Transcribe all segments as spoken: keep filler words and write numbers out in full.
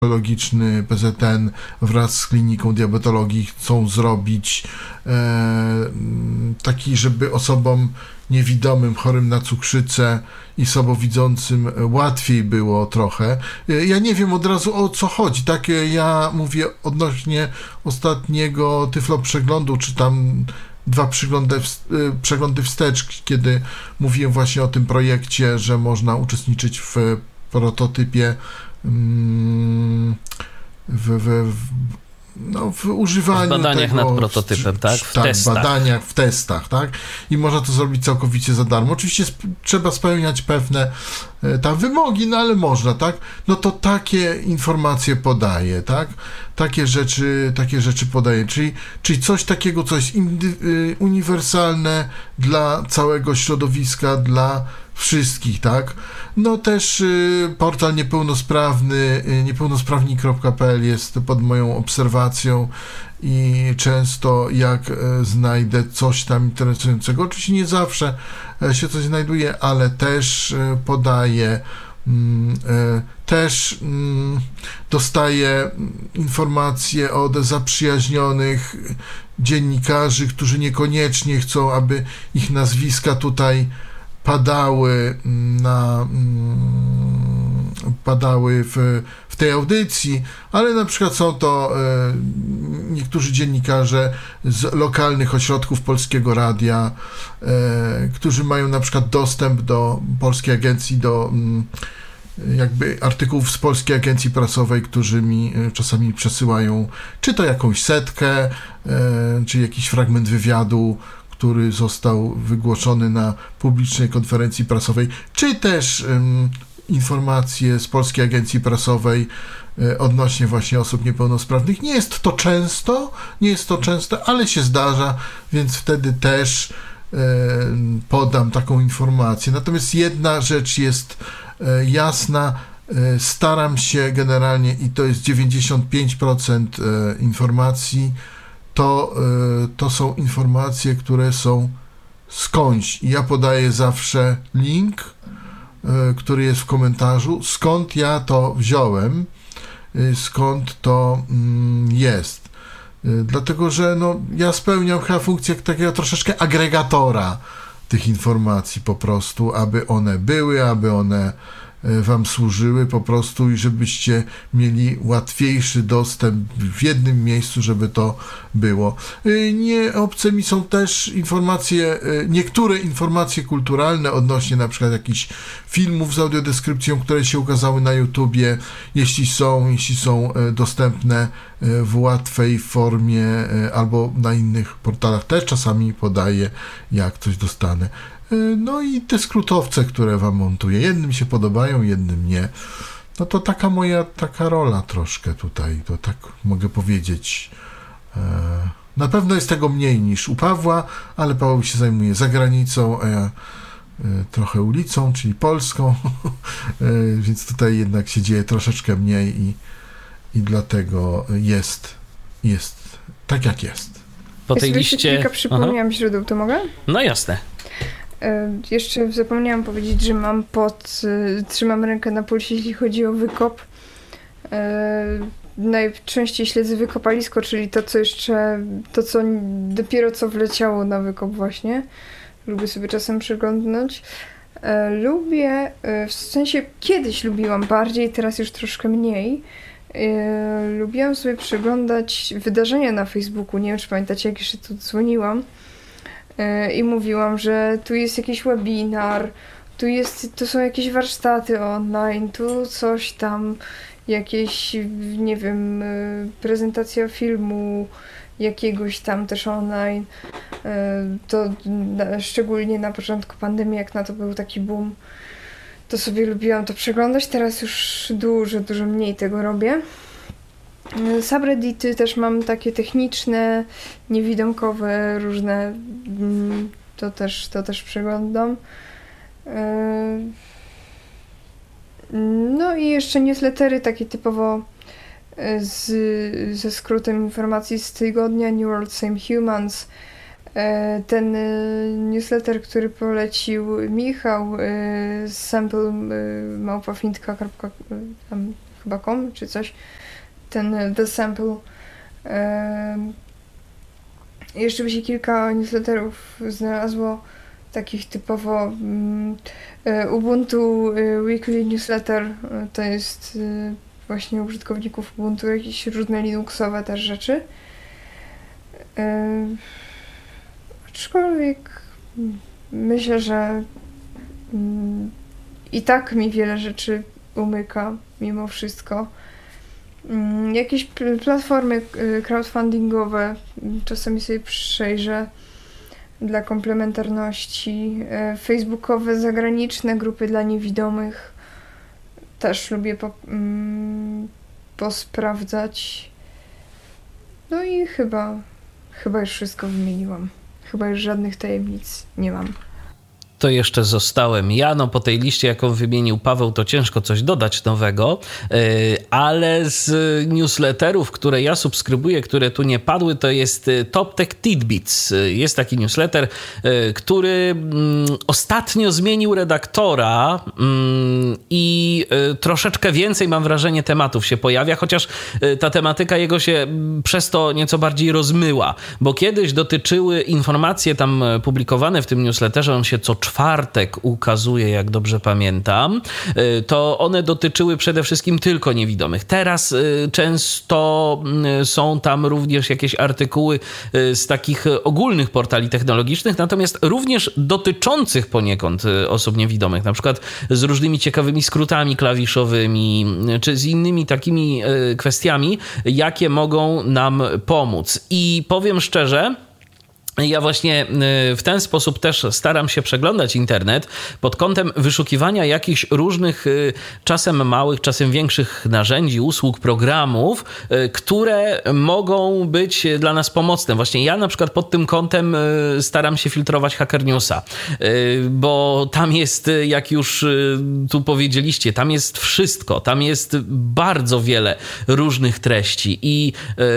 Logiczny P Z N wraz z kliniką diabetologii chcą zrobić e, taki, żeby osobom niewidomym, chorym na cukrzycę i słabowidzącym łatwiej było trochę. Ja nie wiem od razu, o co chodzi, tak? Ja mówię odnośnie ostatniego Tyflo Przeglądu, czy tam dwa przeglądy, przeglądy wstecz, kiedy mówiłem właśnie o tym projekcie, że można uczestniczyć w prototypie w, w, w, no, w używaniu w badaniach tego, nad prototypem, tak? W tak, testach. badaniach, w testach, tak? I można to zrobić całkowicie za darmo. Oczywiście sp- trzeba spełniać pewne e, tam wymogi, no ale można, tak? No to takie informacje podaje, tak? Takie rzeczy, takie rzeczy podaje, czyli, czyli coś takiego, co jest indy- y, uniwersalne dla całego środowiska, dla wszystkich, tak? No też y, portal niepełnosprawny, y, niepełnosprawni kropka p l jest pod moją obserwacją i często jak y, znajdę coś tam interesującego, oczywiście nie zawsze y, się coś znajduje, ale też y, podaję, y, y, też y, dostaję informacje od zaprzyjaźnionych dziennikarzy, którzy niekoniecznie chcą, aby ich nazwiska tutaj padały na padały w, w tej audycji, ale na przykład są to e, niektórzy dziennikarze z lokalnych ośrodków Polskiego Radia, e, którzy mają na przykład dostęp do Polskiej Agencji, do m, jakby artykułów z Polskiej Agencji Prasowej, którzy mi czasami przesyłają czy to jakąś setkę, e, czy jakiś fragment wywiadu, który został wygłoszony na publicznej konferencji prasowej, czy też um, informacje z Polskiej Agencji Prasowej e, odnośnie właśnie osób niepełnosprawnych. Nie jest to często, nie jest to często, ale się zdarza, więc wtedy też e, podam taką informację. Natomiast jedna rzecz jest e, jasna, e, staram się generalnie, i to jest dziewięćdziesiąt pięć procent e, informacji, to, to są informacje, które są skądś. Ja podaję zawsze link, który jest w komentarzu, skąd ja to wziąłem, skąd to jest. Dlatego, że no, ja spełniam chyba funkcję takiego troszeczkę agregatora tych informacji po prostu, aby one były, aby one wam służyły po prostu i żebyście mieli łatwiejszy dostęp w jednym miejscu, żeby to było. Nie obce mi są też informacje, niektóre informacje kulturalne odnośnie na przykład jakichś filmów z audiodeskrypcją, które się ukazały na YouTubie, jeśli są, jeśli są dostępne w łatwej formie albo na innych portalach, też czasami podaję, jak coś dostanę. No i te skrótowce, które wam montuję. Jednym się podobają, jednym nie. No to taka moja taka rola troszkę tutaj, to tak mogę powiedzieć. Na pewno jest tego mniej niż u Pawła, ale Paweł się zajmuje zagranicą, a ja trochę ulicą, czyli Polską, więc tutaj jednak się dzieje troszeczkę mniej i, i dlatego jest, jest tak jak jest. Po tej liście... Kilka przypomniałam źródeł, to mogę? No jasne. Jeszcze zapomniałam powiedzieć, że mam pod, trzymam rękę na pulsie, jeśli chodzi o wykop. Najczęściej śledzę wykopalisko, czyli to, co jeszcze, to, co dopiero co wleciało na wykop właśnie. Lubię sobie czasem przeglądnąć. Lubię, w sensie kiedyś lubiłam bardziej, teraz już troszkę mniej. Lubiłam sobie przeglądać wydarzenia na Facebooku. Nie wiem, czy pamiętacie, jak jeszcze tu dzwoniłam. I mówiłam, że tu jest jakiś webinar, tu jest, tu są jakieś warsztaty online, tu coś tam, jakieś, nie wiem, prezentacja filmu jakiegoś tam też online. To szczególnie na początku pandemii, jak na to był taki boom, to sobie lubiłam to przeglądać. Teraz już dużo, dużo mniej tego robię. Subreddity też mam takie techniczne, niewidomkowe, różne, to też, to też przeglądam. No i jeszcze newslettery takie typowo z, ze skrótem informacji z tygodnia New World Same Humans. Ten newsletter, który polecił Michał z sample małpa fintka chyba com czy coś, ten The Sample. Jeszcze by się kilka newsletterów znalazło, takich typowo Ubuntu Weekly Newsletter, to jest właśnie użytkowników Ubuntu, jakieś różne Linuxowe też rzeczy. Aczkolwiek myślę, że i tak mi wiele rzeczy umyka mimo wszystko. Jakieś platformy crowdfundingowe czasami sobie przejrzę dla komplementarności. Facebookowe, zagraniczne grupy dla niewidomych też lubię po, mm, posprawdzać. No i chyba, chyba już wszystko wymieniłam. Chyba już żadnych tajemnic nie mam. To jeszcze zostałem ja. No po tej liście, jaką wymienił Paweł, to ciężko coś dodać nowego, ale z newsletterów, które ja subskrybuję, które tu nie padły, to jest Top Tech Tidbits. Jest taki newsletter, który ostatnio zmienił redaktora i troszeczkę więcej, mam wrażenie, tematów się pojawia, chociaż ta tematyka jego się przez to nieco bardziej rozmyła, bo kiedyś dotyczyły informacje tam publikowane w tym newsletterze, on się co czwartek ukazuje, jak dobrze pamiętam, to one dotyczyły przede wszystkim tylko niewidomych. Teraz często są tam również jakieś artykuły z takich ogólnych portali technologicznych, natomiast również dotyczących poniekąd osób niewidomych, na przykład z różnymi ciekawymi skrótami klawiszowymi, czy z innymi takimi kwestiami, jakie mogą nam pomóc. I powiem szczerze, ja właśnie w ten sposób też staram się przeglądać internet pod kątem wyszukiwania jakichś różnych, czasem małych, czasem większych narzędzi, usług, programów, które mogą być dla nas pomocne. Właśnie ja na przykład pod tym kątem staram się filtrować Hacker Newsa, bo tam jest, jak już tu powiedzieliście, tam jest wszystko, tam jest bardzo wiele różnych treści i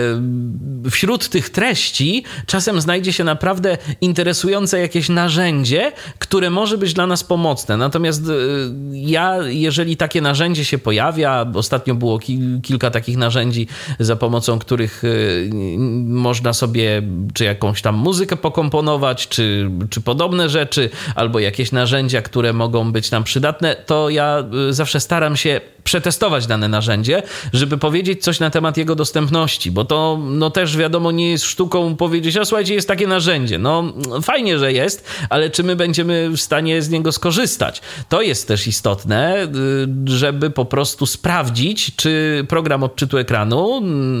wśród tych treści czasem znajdzie się naprawdę interesujące jakieś narzędzie, które może być dla nas pomocne. Natomiast ja, jeżeli takie narzędzie się pojawia, ostatnio było ki- kilka takich narzędzi, za pomocą których można sobie czy jakąś tam muzykę pokomponować, czy, czy podobne rzeczy, albo jakieś narzędzia, które mogą być nam przydatne, to ja zawsze staram się przetestować dane narzędzie, żeby powiedzieć coś na temat jego dostępności, bo to no też wiadomo nie jest sztuką powiedzieć, a słuchajcie, jest takie narzędzie. No fajnie, że jest, ale czy my będziemy w stanie z niego skorzystać? To jest też istotne, żeby po prostu sprawdzić, czy program odczytu ekranu,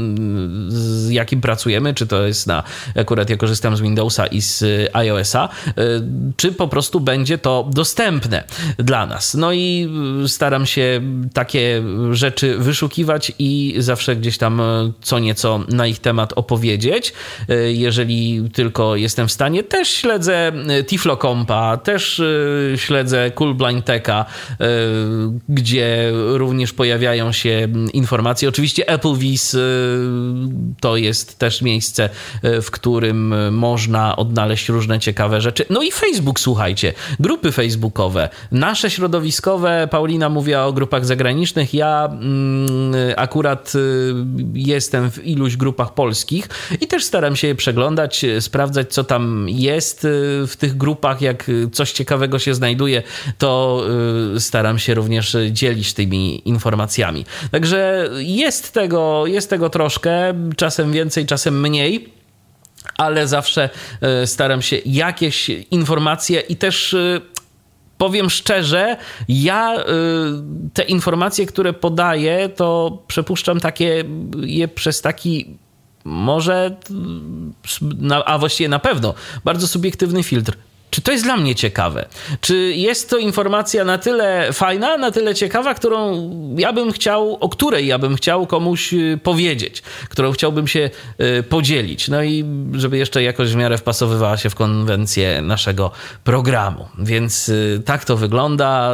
z jakim pracujemy, czy to jest na, akurat ja korzystam z Windowsa i z iOS-a, czy po prostu będzie to dostępne dla nas. No i staram się takie rzeczy wyszukiwać i zawsze gdzieś tam co nieco na ich temat opowiedzieć. Jeżeli tylko jestem w stanie, też śledzę Tiflokompa, też śledzę Cool Blind Techa, gdzie również pojawiają się informacje. Oczywiście Applevis to jest też miejsce, w którym można odnaleźć różne ciekawe rzeczy. No i Facebook, słuchajcie, grupy facebookowe, nasze środowiskowe, Paulina mówiła o grupach zagranicznych, ja akurat jestem w iluś grupach polskich i też staram się je przeglądać, sprawdzać, co tam jest w tych grupach. Jak coś ciekawego się znajduje, to staram się również dzielić tymi informacjami. Także jest tego, jest tego troszkę, czasem więcej, czasem mniej, ale zawsze staram się jakieś informacje i też powiem szczerze, ja te informacje, które podaję, to przepuszczam takie je przez taki może, a właściwie na pewno, bardzo subiektywny filtr. Czy to jest dla mnie ciekawe? Czy jest to informacja na tyle fajna, na tyle ciekawa, którą ja bym chciał, o której ja bym chciał komuś powiedzieć, którą chciałbym się podzielić. No i żeby jeszcze jakoś w miarę wpasowywała się w konwencję naszego programu. Więc tak to wygląda,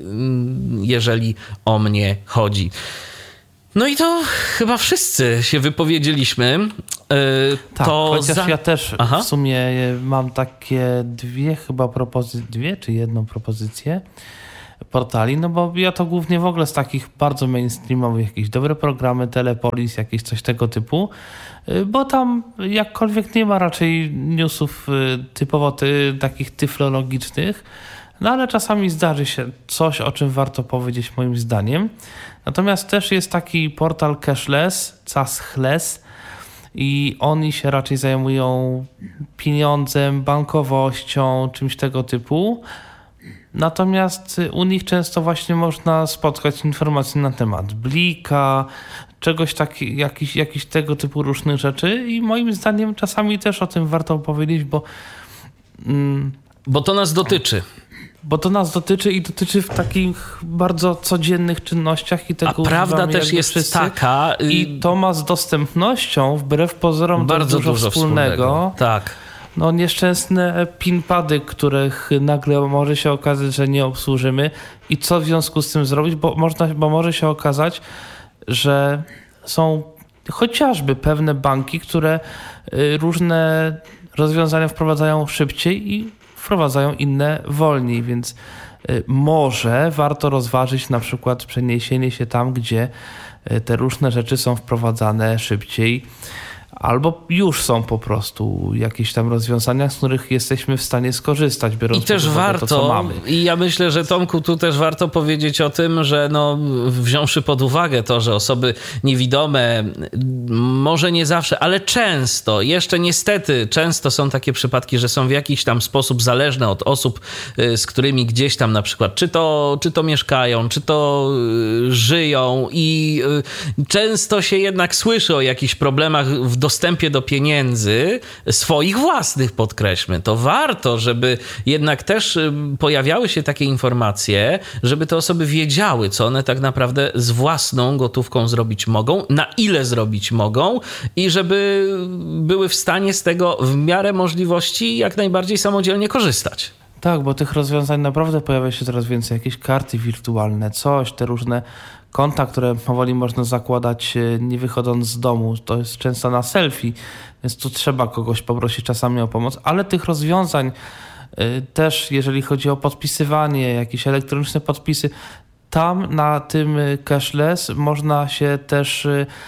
jeżeli o mnie chodzi. No i to chyba wszyscy się wypowiedzieliśmy. Yy, tak, to chociaż za... ja też Aha. w sumie mam takie dwie chyba propozycje, dwie czy jedną propozycję. portali, no bo ja to głównie w ogóle z takich bardzo mainstreamowych, jakieś dobre programy, Telepolis, jakieś coś tego typu, bo tam jakkolwiek nie ma raczej newsów typowo ty, takich tyflologicznych, no ale czasami zdarzy się coś, o czym warto powiedzieć moim zdaniem. Natomiast też jest taki portal cashless, cashless, i oni się raczej zajmują pieniądzem, bankowością, czymś tego typu. Natomiast u nich często właśnie można spotkać informacje na temat Blika, czegoś takiego, jakiś, jakiś tego typu różnych rzeczy i moim zdaniem czasami też o tym warto powiedzieć, bo... Mm, bo to nas dotyczy. Bo to nas dotyczy i dotyczy w takich bardzo codziennych czynnościach i tego A prawda też jest wszyscy. taka... I to ma z dostępnością wbrew pozorom bardzo dużo, dużo wspólnego. wspólnego. Tak. No nieszczęsne pinpady, których nagle może się okazać, że nie obsłużymy i co w związku z tym zrobić, bo, można, bo może się okazać, że są chociażby pewne banki, które różne rozwiązania wprowadzają szybciej i wprowadzają inne wolniej, więc może warto rozważyć na przykład przeniesienie się tam, gdzie te różne rzeczy są wprowadzane szybciej, albo już są po prostu jakieś tam rozwiązania, z których jesteśmy w stanie skorzystać, biorąc I też pod uwagę warto, to, co mamy. I ja myślę, że Tomku, tu też warto powiedzieć o tym, że no, wziąwszy pod uwagę to, że osoby niewidome, może nie zawsze, ale często, jeszcze niestety, często są takie przypadki, że są w jakiś tam sposób zależne od osób, z którymi gdzieś tam na przykład, czy to, czy to mieszkają, czy to żyją i często się jednak słyszy o jakichś problemach w dostępie do pieniędzy, swoich własnych podkreślmy, to warto, żeby jednak też pojawiały się takie informacje, żeby te osoby wiedziały, co one tak naprawdę z własną gotówką zrobić mogą, na ile zrobić mogą i żeby były w stanie z tego w miarę możliwości jak najbardziej samodzielnie korzystać. Tak, bo tych rozwiązań naprawdę pojawia się coraz więcej. Jakieś karty wirtualne, coś, te różne konta, które powoli można zakładać nie wychodząc z domu. To jest często na selfie, więc tu trzeba kogoś poprosić czasami o pomoc, ale tych rozwiązań też, jeżeli chodzi o podpisywanie, jakieś elektroniczne podpisy, tam na tym cashless można się też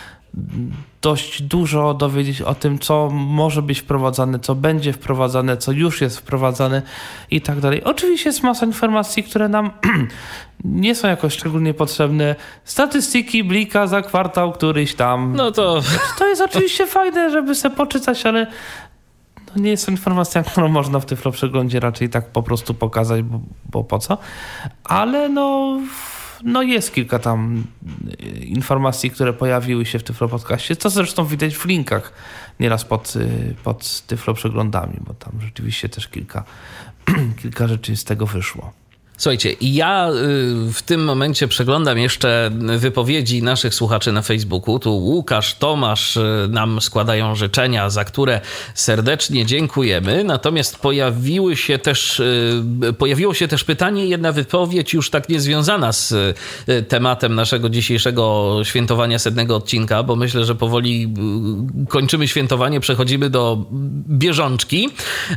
dość dużo dowiedzieć o tym, co może być wprowadzane, co będzie wprowadzane, co już jest wprowadzane i tak dalej. Oczywiście jest masa informacji, które nam nie są jakoś szczególnie potrzebne. Statystyki Blika za kwartał któryś tam. No to... To jest oczywiście fajne, żeby sobie poczytać, ale to nie jest informacja, którą można w Tyflo Przeglądzie raczej tak po prostu pokazać, bo, bo po co. Ale no... No jest kilka tam informacji, które pojawiły się w Tyflo Podcaście, co zresztą widać w linkach nieraz pod, pod Tyflo Przeglądami, bo tam rzeczywiście też kilka, kilka rzeczy z tego wyszło. Słuchajcie, ja w tym momencie przeglądam jeszcze wypowiedzi naszych słuchaczy na Facebooku. Tu Łukasz, Tomasz nam składają życzenia, za które serdecznie dziękujemy. Natomiast pojawiły się też, pojawiło się też pytanie, jedna wypowiedź już tak niezwiązana z tematem naszego dzisiejszego świętowania setnego odcinka, bo myślę, że powoli kończymy świętowanie, przechodzimy do bieżączki.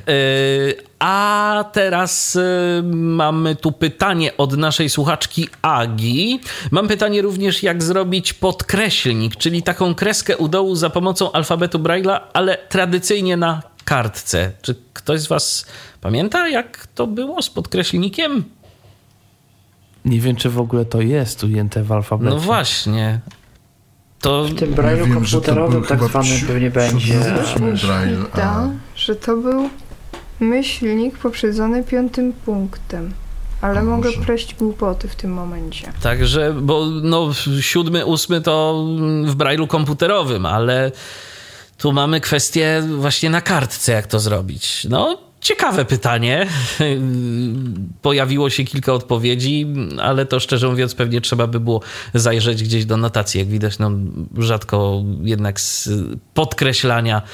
A teraz y, mamy tu pytanie od naszej słuchaczki Agi. Mam pytanie również, jak zrobić podkreślnik, czyli taką kreskę u dołu za pomocą alfabetu Braille'a, ale tradycyjnie na kartce. Czy ktoś z was pamięta, jak to było z podkreślnikiem? Nie wiem, czy w ogóle to jest ujęte w alfabecie. No właśnie. To... W tym Braille'u wiem, komputerowym tak zwanym pewnie będzie. Myślę, że to był myślnik poprzedzony piątym punktem. Ale mogę pleść głupoty w tym momencie. Także, bo no siódmy, ósmy to w Braille'u komputerowym, ale tu mamy kwestię właśnie na kartce, jak to zrobić. No, ciekawe pytanie. Pojawiło się kilka odpowiedzi, ale to szczerze mówiąc pewnie trzeba by było zajrzeć gdzieś do notacji. Jak widać, no rzadko jednak z podkreślania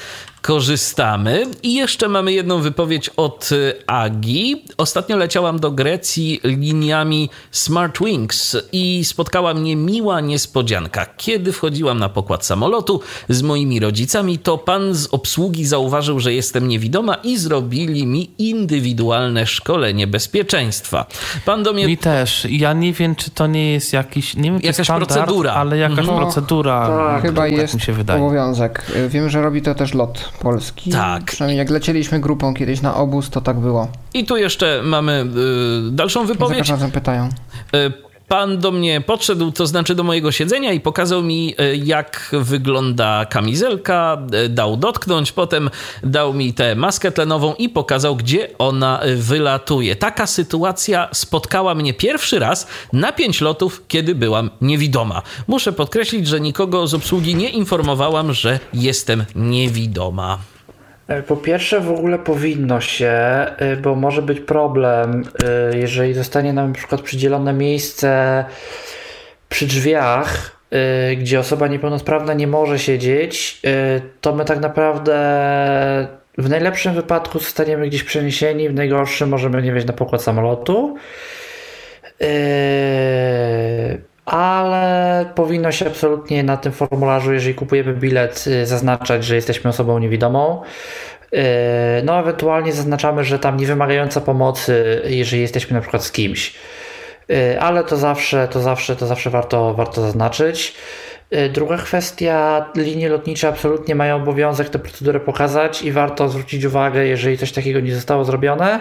korzystamy. I jeszcze mamy jedną wypowiedź od Agi. Ostatnio leciałam do Grecji liniami Smartwings i spotkała mnie miła niespodzianka. Kiedy wchodziłam na pokład samolotu z moimi rodzicami, to pan z obsługi zauważył, że jestem niewidoma i zrobili mi indywidualne szkolenie bezpieczeństwa. Pan do mnie... Mi też. Ja nie wiem, czy to nie jest jakiś, nie wiem, czy jakaś standard, procedura, ale jakaś no, procedura. Tak, chyba tak jest mi się wydaje. obowiązek. Wiem, że robi to też LOT Polski. Tak. Przynajmniej jak lecieliśmy grupą kiedyś na obóz, to tak było. I tu jeszcze mamy y, dalszą wypowiedź. Za każdym razem pytają. Y, Pan do mnie podszedł, to znaczy do mojego siedzenia i pokazał mi, jak wygląda kamizelka, dał dotknąć, potem dał mi tę maskę tlenową i pokazał, gdzie ona wylatuje. Taka sytuacja spotkała mnie pierwszy raz na pięć lotów, kiedy byłam niewidoma. Muszę podkreślić, że nikogo z obsługi nie informowałam, że jestem niewidoma. Po pierwsze, w ogóle powinno się, bo może być problem, jeżeli zostanie nam na przykład przydzielone miejsce przy drzwiach, gdzie osoba niepełnosprawna nie może siedzieć, to my tak naprawdę w najlepszym wypadku zostaniemy gdzieś przeniesieni, w najgorszym możemy nie wejść na pokład samolotu. Ale powinno się absolutnie na tym formularzu, jeżeli kupujemy bilet, zaznaczać, że jesteśmy osobą niewidomą. No ewentualnie zaznaczamy, że tam niewymagająca pomocy, jeżeli jesteśmy na przykład z kimś. Ale to zawsze, to zawsze, to zawsze warto, warto zaznaczyć. Druga kwestia, linie lotnicze absolutnie mają obowiązek tę procedurę pokazać i warto zwrócić uwagę, jeżeli coś takiego nie zostało zrobione.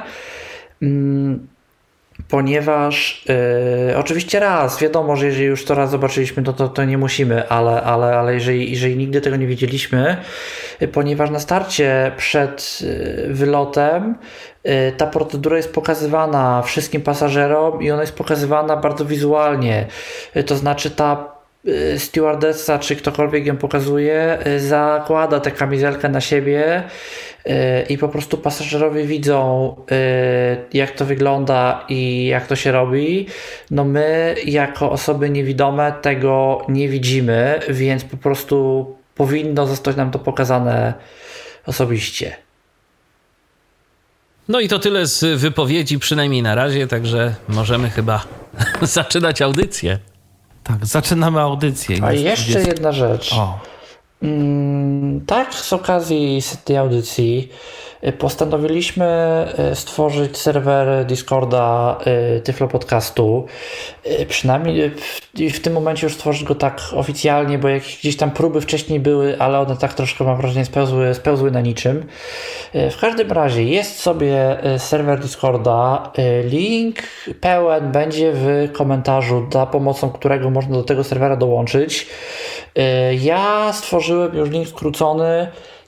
Ponieważ yy, oczywiście raz, wiadomo, że jeżeli już to raz zobaczyliśmy, to, to, to nie musimy, ale, ale, ale jeżeli, jeżeli nigdy tego nie widzieliśmy, yy, ponieważ na starcie przed yy, wylotem yy, ta procedura jest pokazywana wszystkim pasażerom i ona jest pokazywana bardzo wizualnie, yy, to znaczy ta stewardessa czy ktokolwiek ją pokazuje, zakłada tę kamizelkę na siebie i po prostu pasażerowie widzą, jak to wygląda i jak to się robi. No my jako osoby niewidome tego nie widzimy, więc po prostu powinno zostać nam to pokazane osobiście. No i to tyle z wypowiedzi, przynajmniej na razie, także możemy chyba zaczynać audycję. Tak, zaczynamy audycję. A jeszcze dwudziesta jedna rzecz. O. Tak, z okazji tej audycji postanowiliśmy stworzyć serwer Discorda Tyflo Podcastu. Przynajmniej w tym momencie już stworzyć go tak oficjalnie, bo jakieś gdzieś tam próby wcześniej były, ale one tak troszkę, mam wrażenie, spełzły, spełzły na niczym. W każdym razie jest sobie serwer Discorda. Link pełen będzie w komentarzu, za pomocą którego można do tego serwera dołączyć. Ja stworzyłem już link skrócony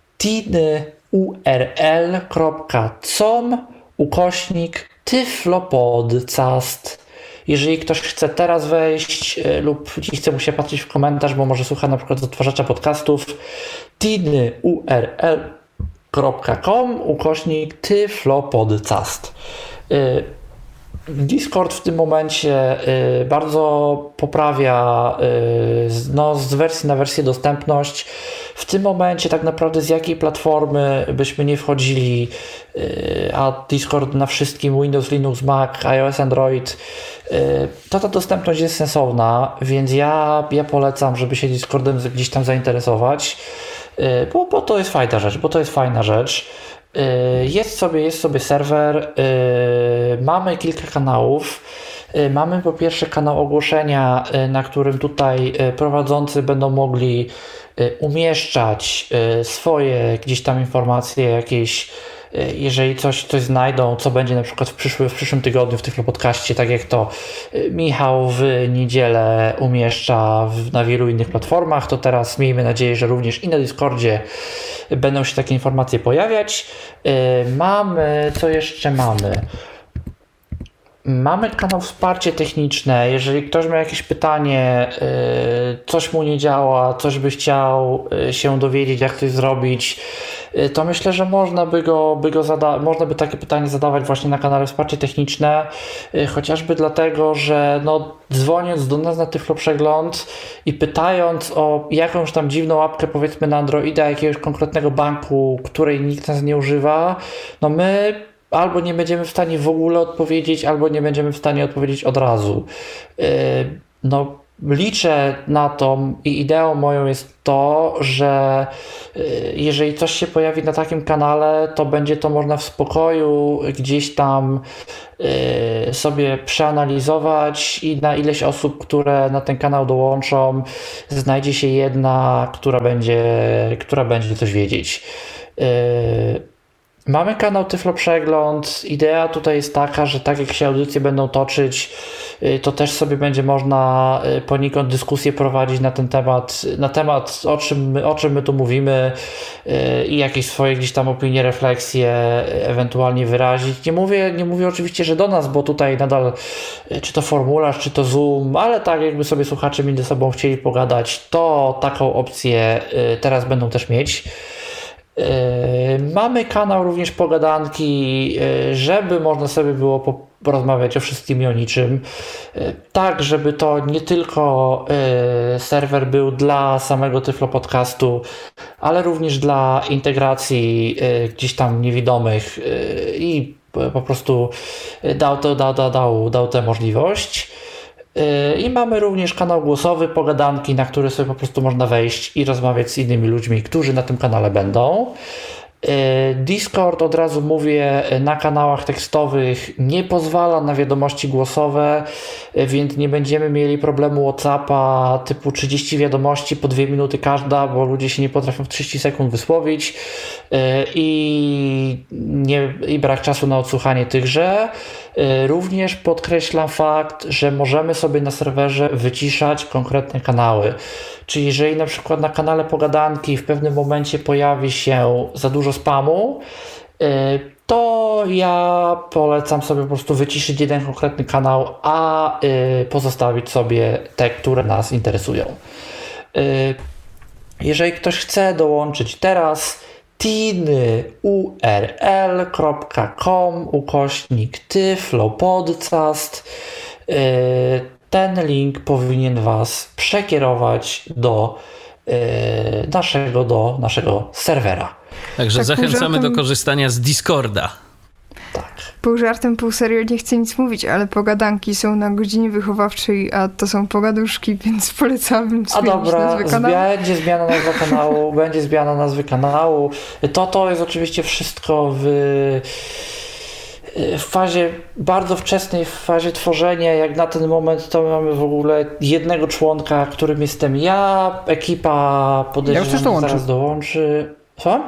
tinyurl.com ukośnik tyflopodcast. Jeżeli ktoś chce teraz wejść lub chce mu się patrzeć w komentarz, bo może słucha na przykład z odtwarzacza podcastów, tinyurl.com ukośnik tyflopodcast. Discord w tym momencie y, bardzo poprawia y, no, z wersji na wersję dostępność. W tym momencie tak naprawdę z jakiej platformy byśmy nie wchodzili, y, a Discord na wszystkim, Windows, Linux, Mac, iOS, Android, y, to ta dostępność jest sensowna, więc ja, ja polecam, żeby się Discordem gdzieś tam zainteresować, y, bo, bo to jest fajna rzecz, bo to jest fajna rzecz. Jest sobie, jest sobie serwer, mamy kilka kanałów. Mamy po pierwsze kanał ogłoszenia, na którym tutaj prowadzący będą mogli umieszczać swoje gdzieś tam informacje jakieś, jeżeli coś, coś znajdą, co będzie na przykład w, przyszły, w przyszłym tygodniu w Tyflo Podcaście, tak jak to Michał w niedzielę umieszcza w, na wielu innych platformach, to teraz miejmy nadzieję, że również i na Discordzie będą się takie informacje pojawiać. Mamy, co jeszcze mamy? Mamy kanał Wsparcie Techniczne. Jeżeli ktoś ma jakieś pytanie, coś mu nie działa, coś by chciał się dowiedzieć, jak coś zrobić, to myślę, że można by go, by go zada- można by takie pytanie zadawać właśnie na kanale Wsparcie Techniczne, chociażby dlatego, że no, dzwoniąc do nas na Tyflo Przegląd i pytając o jakąś tam dziwną apkę, powiedzmy na Androida jakiegoś konkretnego banku, której nikt nas nie używa, no my albo nie będziemy w stanie w ogóle odpowiedzieć, albo nie będziemy w stanie odpowiedzieć od razu. No liczę na to i ideą moją jest to, że jeżeli coś się pojawi na takim kanale, to będzie to można w spokoju gdzieś tam sobie przeanalizować i na ileś osób, które na ten kanał dołączą, znajdzie się jedna, która będzie, która będzie coś wiedzieć. Mamy kanał Tyflo Przegląd. Idea tutaj jest taka, że tak jak się audycje będą toczyć, to też sobie będzie można poniekąd dyskusję prowadzić na ten temat, na temat o czym my, o czym my tu mówimy i jakieś swoje gdzieś tam opinie, refleksje ewentualnie wyrazić. Nie mówię, nie mówię oczywiście, że do nas, bo tutaj nadal czy to formularz, czy to Zoom, ale tak jakby sobie słuchacze między sobą chcieli pogadać, to taką opcję teraz będą też mieć. Mamy kanał również pogadanki, żeby można sobie było porozmawiać o wszystkim i o niczym. Tak, żeby to nie tylko serwer był dla samego Tyflo Podcastu, ale również dla integracji gdzieś tam niewidomych i po prostu dał, to, dał, dał, dał, dał tę możliwość. I mamy również kanał głosowy Pogadanki, na który sobie po prostu można wejść i rozmawiać z innymi ludźmi, którzy na tym kanale będą. Discord, od razu mówię, na kanałach tekstowych nie pozwala na wiadomości głosowe, więc nie będziemy mieli problemu WhatsAppa typu trzydzieści wiadomości po dwie minuty każda, bo ludzie się nie potrafią w trzydzieści sekund wysłowić i, nie, i brak czasu na odsłuchanie tychże. Również podkreślam fakt, że możemy sobie na serwerze wyciszać konkretne kanały. Czyli jeżeli na przykład na kanale Pogadanki w pewnym momencie pojawi się za dużo spamu, to ja polecam sobie po prostu wyciszyć jeden konkretny kanał, a pozostawić sobie te, które nas interesują. Jeżeli ktoś chce dołączyć teraz, tinyurl.com ukośnik Tyflo Podcast. Ten link powinien Was przekierować do naszego, do naszego serwera. Także tak, zachęcamy żartem, do korzystania z Discorda. Tak. Pół żartem, pół serio, nie chcę nic mówić, ale pogadanki są na godzinie wychowawczej, a to są pogaduszki, więc polecam zmienić A dobra, nazwę kanału. Będzie zmiana nazwy kanału, będzie zmiana nazwy kanału. To to jest oczywiście wszystko w, w fazie bardzo wczesnej, w fazie tworzenia. Jak na ten moment to mamy w ogóle jednego członka, którym jestem ja, ekipa podejrzewam, ja zaraz dołączy. Co?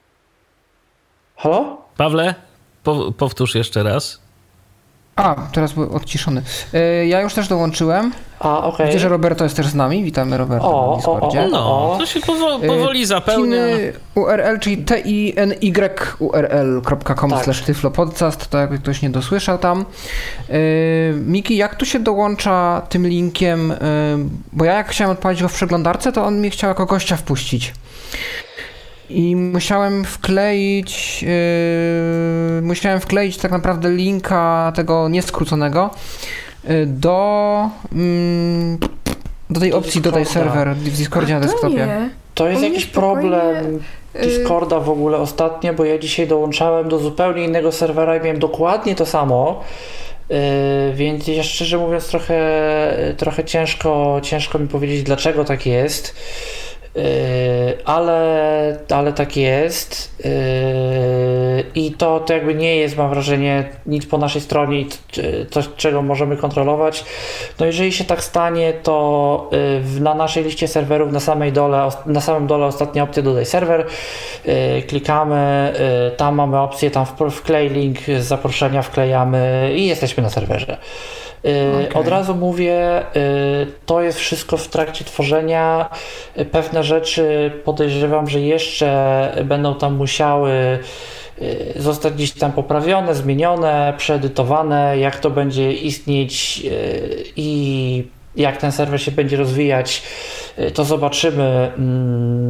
Halo? Pawle? Po, powtórz jeszcze raz. A, teraz był odciszony. Yy, ja już też dołączyłem. A, okej. Okay. Widzę, że Roberto jest też z nami. Witamy Roberto o, na Discordzie. O, o, no, to się powoli, powoli zapełnia. Tiny U R L, czyli t i n y u r l kropka com tak. slash tyflopodcast, to jakby ktoś nie dosłyszał tam. Yy, Miki, jak tu się dołącza tym linkiem? Yy, bo ja jak chciałem odpalić go w przeglądarce, to on mnie chciał jako gościa wpuścić. I musiałem wkleić, yy, musiałem wkleić tak naprawdę linka tego nieskróconego yy, do, yy, do tej do opcji, Discorda. dodaj serwer w Discordzie A, na desktopie. Nie. To jest On jakiś jest spokojnie... problem Discorda w ogóle ostatnio, bo ja dzisiaj dołączałem do zupełnie innego serwera i miałem dokładnie to samo. Yy, więc ja szczerze mówiąc trochę, trochę ciężko, ciężko mi powiedzieć, dlaczego tak jest. Yy, ale, ale tak jest yy, i to, to jakby nie jest, mam wrażenie, nic po naszej stronie i coś, czego możemy kontrolować. No jeżeli się tak stanie, to yy, na naszej liście serwerów na samej dole, na samym dole ostatnia opcja dodaj serwer, yy, klikamy, yy, tam mamy opcję, tam wklej link z zaproszenia, wklejamy i jesteśmy na serwerze. Okay. Od razu mówię, to jest wszystko w trakcie tworzenia. Pewne rzeczy podejrzewam, że jeszcze będą tam musiały zostać gdzieś tam poprawione, zmienione, przeedytowane, jak to będzie istnieć i jak ten serwer się będzie rozwijać, to zobaczymy.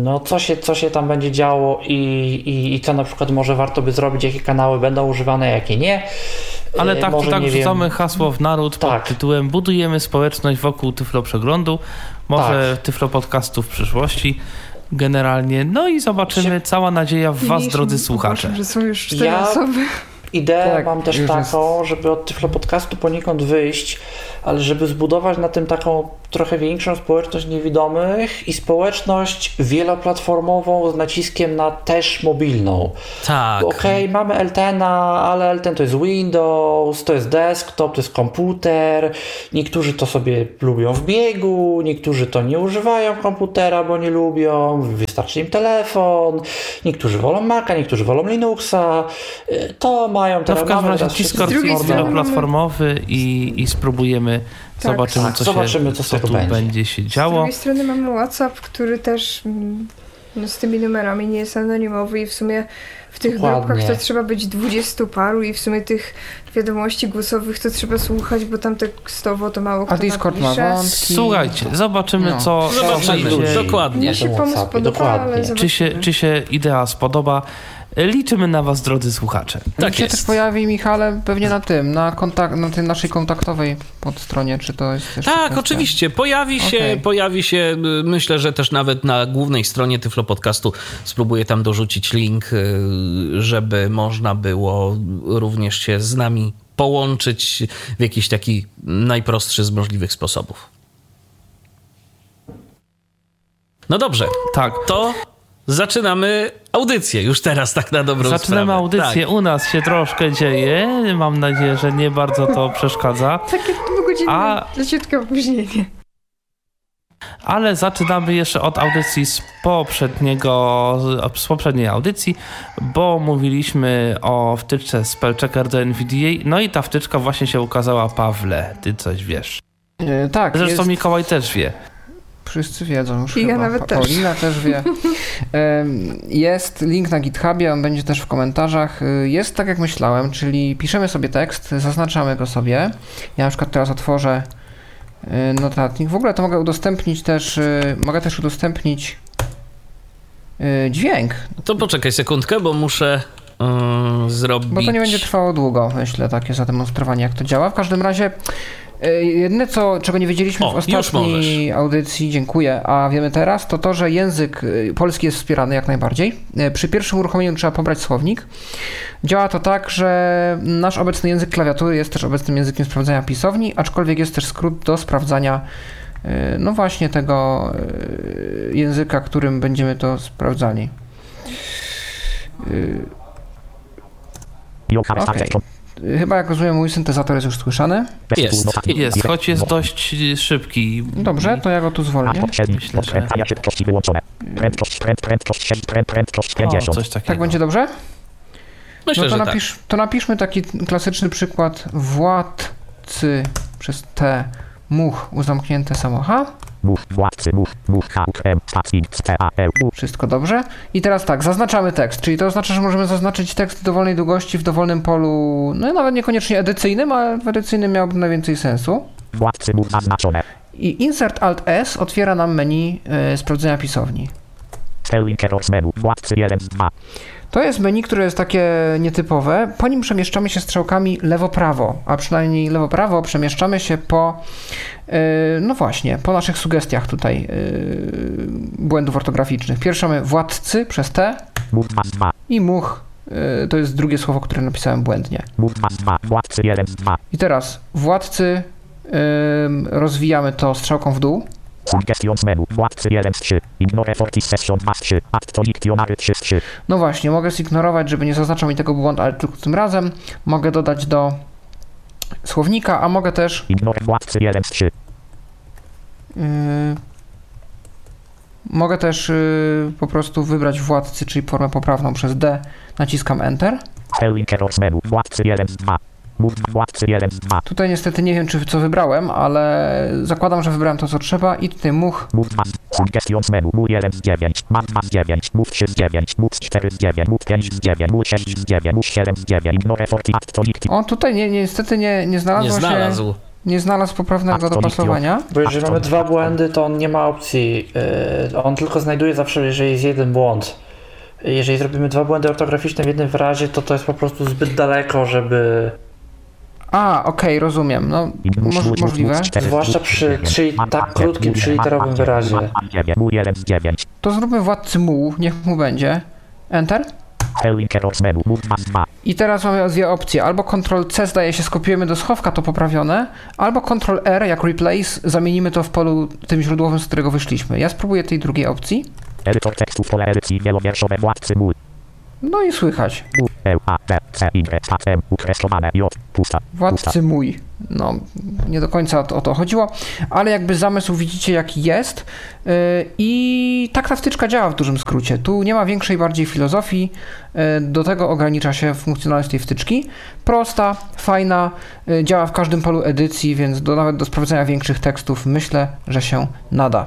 no co się, co się tam będzie działo i, i, i co na przykład może warto by zrobić, jakie kanały będą używane, jakie nie. Ale tak, może, to tak wrzucamy wiem. hasło w naród tak. pod tytułem Budujemy społeczność wokół Tyflo Przeglądu, może tak. Tyflo Podcastu w przyszłości. Generalnie, no i zobaczymy, cała nadzieja w was, drodzy słuchacze. Że są już cztery ja osoby. Ideę tak, mam też taką, jest... żeby od Tyflo Podcastu poniekąd wyjść, ale żeby zbudować na tym taką trochę większą społeczność niewidomych i społeczność wieloplatformową z naciskiem na też mobilną. Tak. Okej, okay, mamy Eltena, ale Elten to jest Windows, to jest desktop, to jest komputer. Niektórzy to sobie lubią w biegu, niektórzy to nie używają komputera, bo nie lubią, wystarczy im telefon, niektórzy wolą Maca, niektórzy wolą Linuxa. To mają teraz... No w każdym razie Discord jest wieloplatformowy i, i spróbujemy tak. Zobaczymy, tak, co, zobaczymy, się, co, co tu będzie. będzie się działo. Z drugiej strony mamy WhatsApp, który też no, z tymi numerami nie jest anonimowy i w sumie w tych Dokładnie. grupkach to trzeba być dwudziestu paru i w sumie tych wiadomości głosowych to trzeba słuchać, bo tam tekstowo to mało kto A Discord napisze. ma wątki. Słuchajcie, zobaczymy no. co... Zobaczymy, się, dokładnie. Mnie się pomysł podoba, ale czy się, czy się idea spodoba. Liczymy na was, drodzy słuchacze. Tak się też pojawi, Michale, pewnie na tym, na, kontakt, na tej naszej kontaktowej podstronie, czy to jest też... Tak, kwestia? oczywiście. Pojawi się, okay. pojawi się, myślę, że też nawet na głównej stronie Tyflo Podcastu spróbuję tam dorzucić link, żeby można było również się z nami połączyć w jakiś taki najprostszy z możliwych sposobów. No dobrze, tak, to... Zaczynamy audycję już teraz, tak na dobrą Zaczynamy sprawę. audycję, tak. U nas się troszkę dzieje, mam nadzieję, że nie bardzo to przeszkadza. Takie dwugodzinne, A... leciutkie opóźnienie. Ale zaczynamy jeszcze od audycji z poprzedniego, z poprzedniej audycji, bo mówiliśmy o wtyczce Spellchecker do N V D A, no i ta wtyczka właśnie się ukazała. Pawle, ty coś wiesz. Yy, tak. Zresztą jest... Mikołaj też wie. Wszyscy wiedzą już I chyba. ja nawet też. Paulina też wie. Jest link na GitHubie, on będzie też w komentarzach. Jest tak jak myślałem, czyli piszemy sobie tekst, zaznaczamy go sobie. Ja na przykład teraz otworzę notatnik. W ogóle to mogę udostępnić też, mogę też udostępnić dźwięk. To poczekaj sekundkę, bo muszę yy, zrobić... Bo to nie będzie trwało długo, myślę, takie zademonstrowanie, jak to działa. W każdym razie jedyne, co, czego nie wiedzieliśmy o, w ostatniej audycji, dziękuję, a wiemy teraz, to to, że język polski jest wspierany jak najbardziej. Przy pierwszym uruchomieniu trzeba pobrać słownik. Działa to tak, że nasz obecny język klawiatury jest też obecnym językiem sprawdzania pisowni, aczkolwiek jest też skrót do sprawdzania no właśnie tego języka, którym będziemy to sprawdzali. Okay. Chyba, jak rozumiem, mój syntezator jest już słyszany. Jest, jest, choć jest dość szybki. Dobrze, to ja go tu zwolnię. Myślę, że... O, coś takiego. Tak będzie dobrze? Myślę, no to, że napisz, tak. to napiszmy taki klasyczny przykład. Władcy przez T, much, uzamknięte samo H. Much, władcy, much, much, H, M, P, A, L. Wszystko dobrze. I teraz tak, zaznaczamy tekst, czyli to oznacza, że możemy zaznaczyć tekst dowolnej długości w dowolnym polu, no i nawet niekoniecznie edycyjnym, ale w edycyjnym miałoby najwięcej sensu. Władcy, much, zaznaczone. I Insert Alt S otwiera nam menu y, sprawdzenia pisowni. Spelling errors menu, władcy jeden z dwa. To jest menu, które jest takie nietypowe. Po nim przemieszczamy się strzałkami lewo-prawo, a przynajmniej lewo-prawo przemieszczamy się po, yy, no właśnie, po naszych sugestiach tutaj yy, błędów ortograficznych. Pierwsze mamy władcy przez T i much, yy, to jest drugie słowo, które napisałem błędnie. Władcy jeden z dwa. I teraz władcy, yy, rozwijamy to strzałką w dół. Suggestions menu, władcy jeden z trzy, ignore fortis session dwa z trzy, add to dictionary trzy z trzy. No właśnie, mogę zignorować, żeby nie zaznaczał mi tego błąd, ale tylko tym razem mogę dodać do słownika, a mogę też... Ignore władcy jeden z trzy. Yy, mogę też yy, po prostu wybrać władcy, czyli formę poprawną przez D, naciskam Enter. Spelling errors menu, władcy jeden z dwa. Mów władcy jeden z dwa. Tutaj niestety nie wiem, czy co wybrałem, ale zakładam, że wybrałem to, co trzeba i tutaj much. Mów dwa, suggestions menu, mu jeden z dziewięć, mam dwa z dziewięć, mów trzy z dziewięć, mów cztery z dziewięć, mów pięć z dziewięć, mów sześć z dziewięć, mów siedem z dziewięć, ignore forty, add to dictionary. On tutaj nie, niestety nie, nie znalazło nie znalazł. się Nie znalazł poprawnego dopasowania? Bo jeżeli mamy dwa błędy, to on nie ma opcji. Yy, on tylko znajduje zawsze, jeżeli jest jeden błąd. Jeżeli zrobimy dwa błędy ortograficzne w jednym wyrazie, to to jest po prostu zbyt daleko, żeby... A, okej, okay, rozumiem. No, moż, możliwe. Zwłaszcza przy trzy, tak krótkim, trzyliterowym wyrazie. To zróbmy władcy muł, niech mu będzie. Enter. I teraz mamy dwie opcje. Albo kontrol C zdaje się skopiujemy do schowka, to poprawione, albo kontrol R jak replace zamienimy to w polu tym źródłowym, z którego wyszliśmy. Ja spróbuję tej drugiej opcji. Edytor tekstu pole edycji wielowierszowe władcy muł. No i słychać. Władcy mój. No, nie do końca o to, o to chodziło, ale jakby zamysł widzicie jaki jest yy, i tak ta wtyczka działa w dużym skrócie. Tu nie ma większej, bardziej filozofii, yy, do tego ogranicza się funkcjonalność tej wtyczki. Prosta, fajna, yy, działa w każdym polu edycji, więc do, nawet do sprawdzenia większych tekstów myślę, że się nada.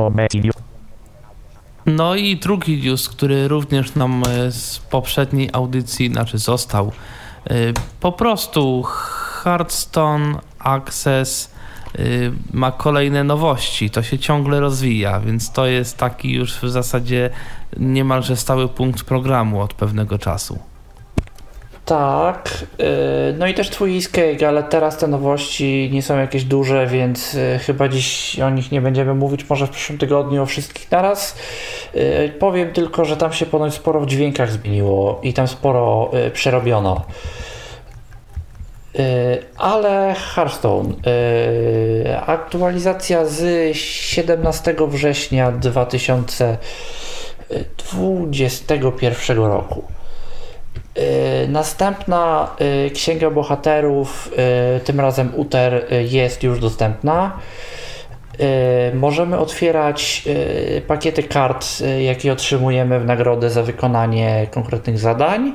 No i drugi news, który również nam z poprzedniej audycji, znaczy został, po prostu Hearthstone Access ma kolejne nowości, to się ciągle rozwija, więc to jest taki już w zasadzie niemalże stały punkt programu od pewnego czasu. Tak, no i też twój Eastcake, ale teraz te nowości nie są jakieś duże, więc chyba dziś o nich nie będziemy mówić, może w przyszłym tygodniu o wszystkich naraz. Powiem tylko, że tam się ponoć sporo w dźwiękach zmieniło i tam sporo przerobiono. Ale Hearthstone, aktualizacja z siedemnastego września dwa tysiące dwudziestego pierwszego roku. Następna księga bohaterów, tym razem Uther, jest już dostępna. Możemy otwierać pakiety kart, jakie otrzymujemy w nagrodę za wykonanie konkretnych zadań.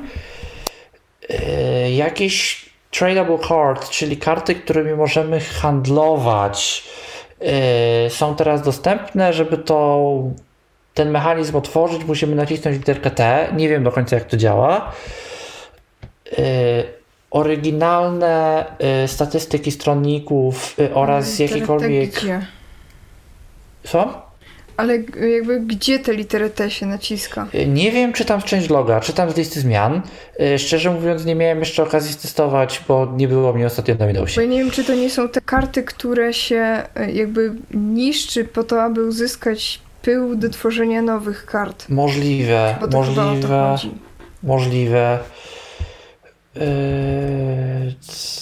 Jakieś tradable card, czyli karty, którymi możemy handlować, są teraz dostępne. Żeby to ten mechanizm otworzyć, musimy nacisnąć literkę T. Nie wiem do końca, jak to działa. Yy, oryginalne yy, statystyki stronników yy, oraz ale jakiekolwiek... Gdzie? Co? Ale jakby gdzie tę literę T się naciska? Yy, nie wiem, czytam z changeloga, czytam z listy zmian. Yy, szczerze mówiąc, nie miałem jeszcze okazji testować, bo nie było mnie ostatnio na Windowsie. Bo ja nie wiem, czy to nie są te karty, które się jakby niszczy po to, aby uzyskać pył do tworzenia nowych kart. Możliwe, bo to możliwe, chyba o to chodzi. możliwe. Yy,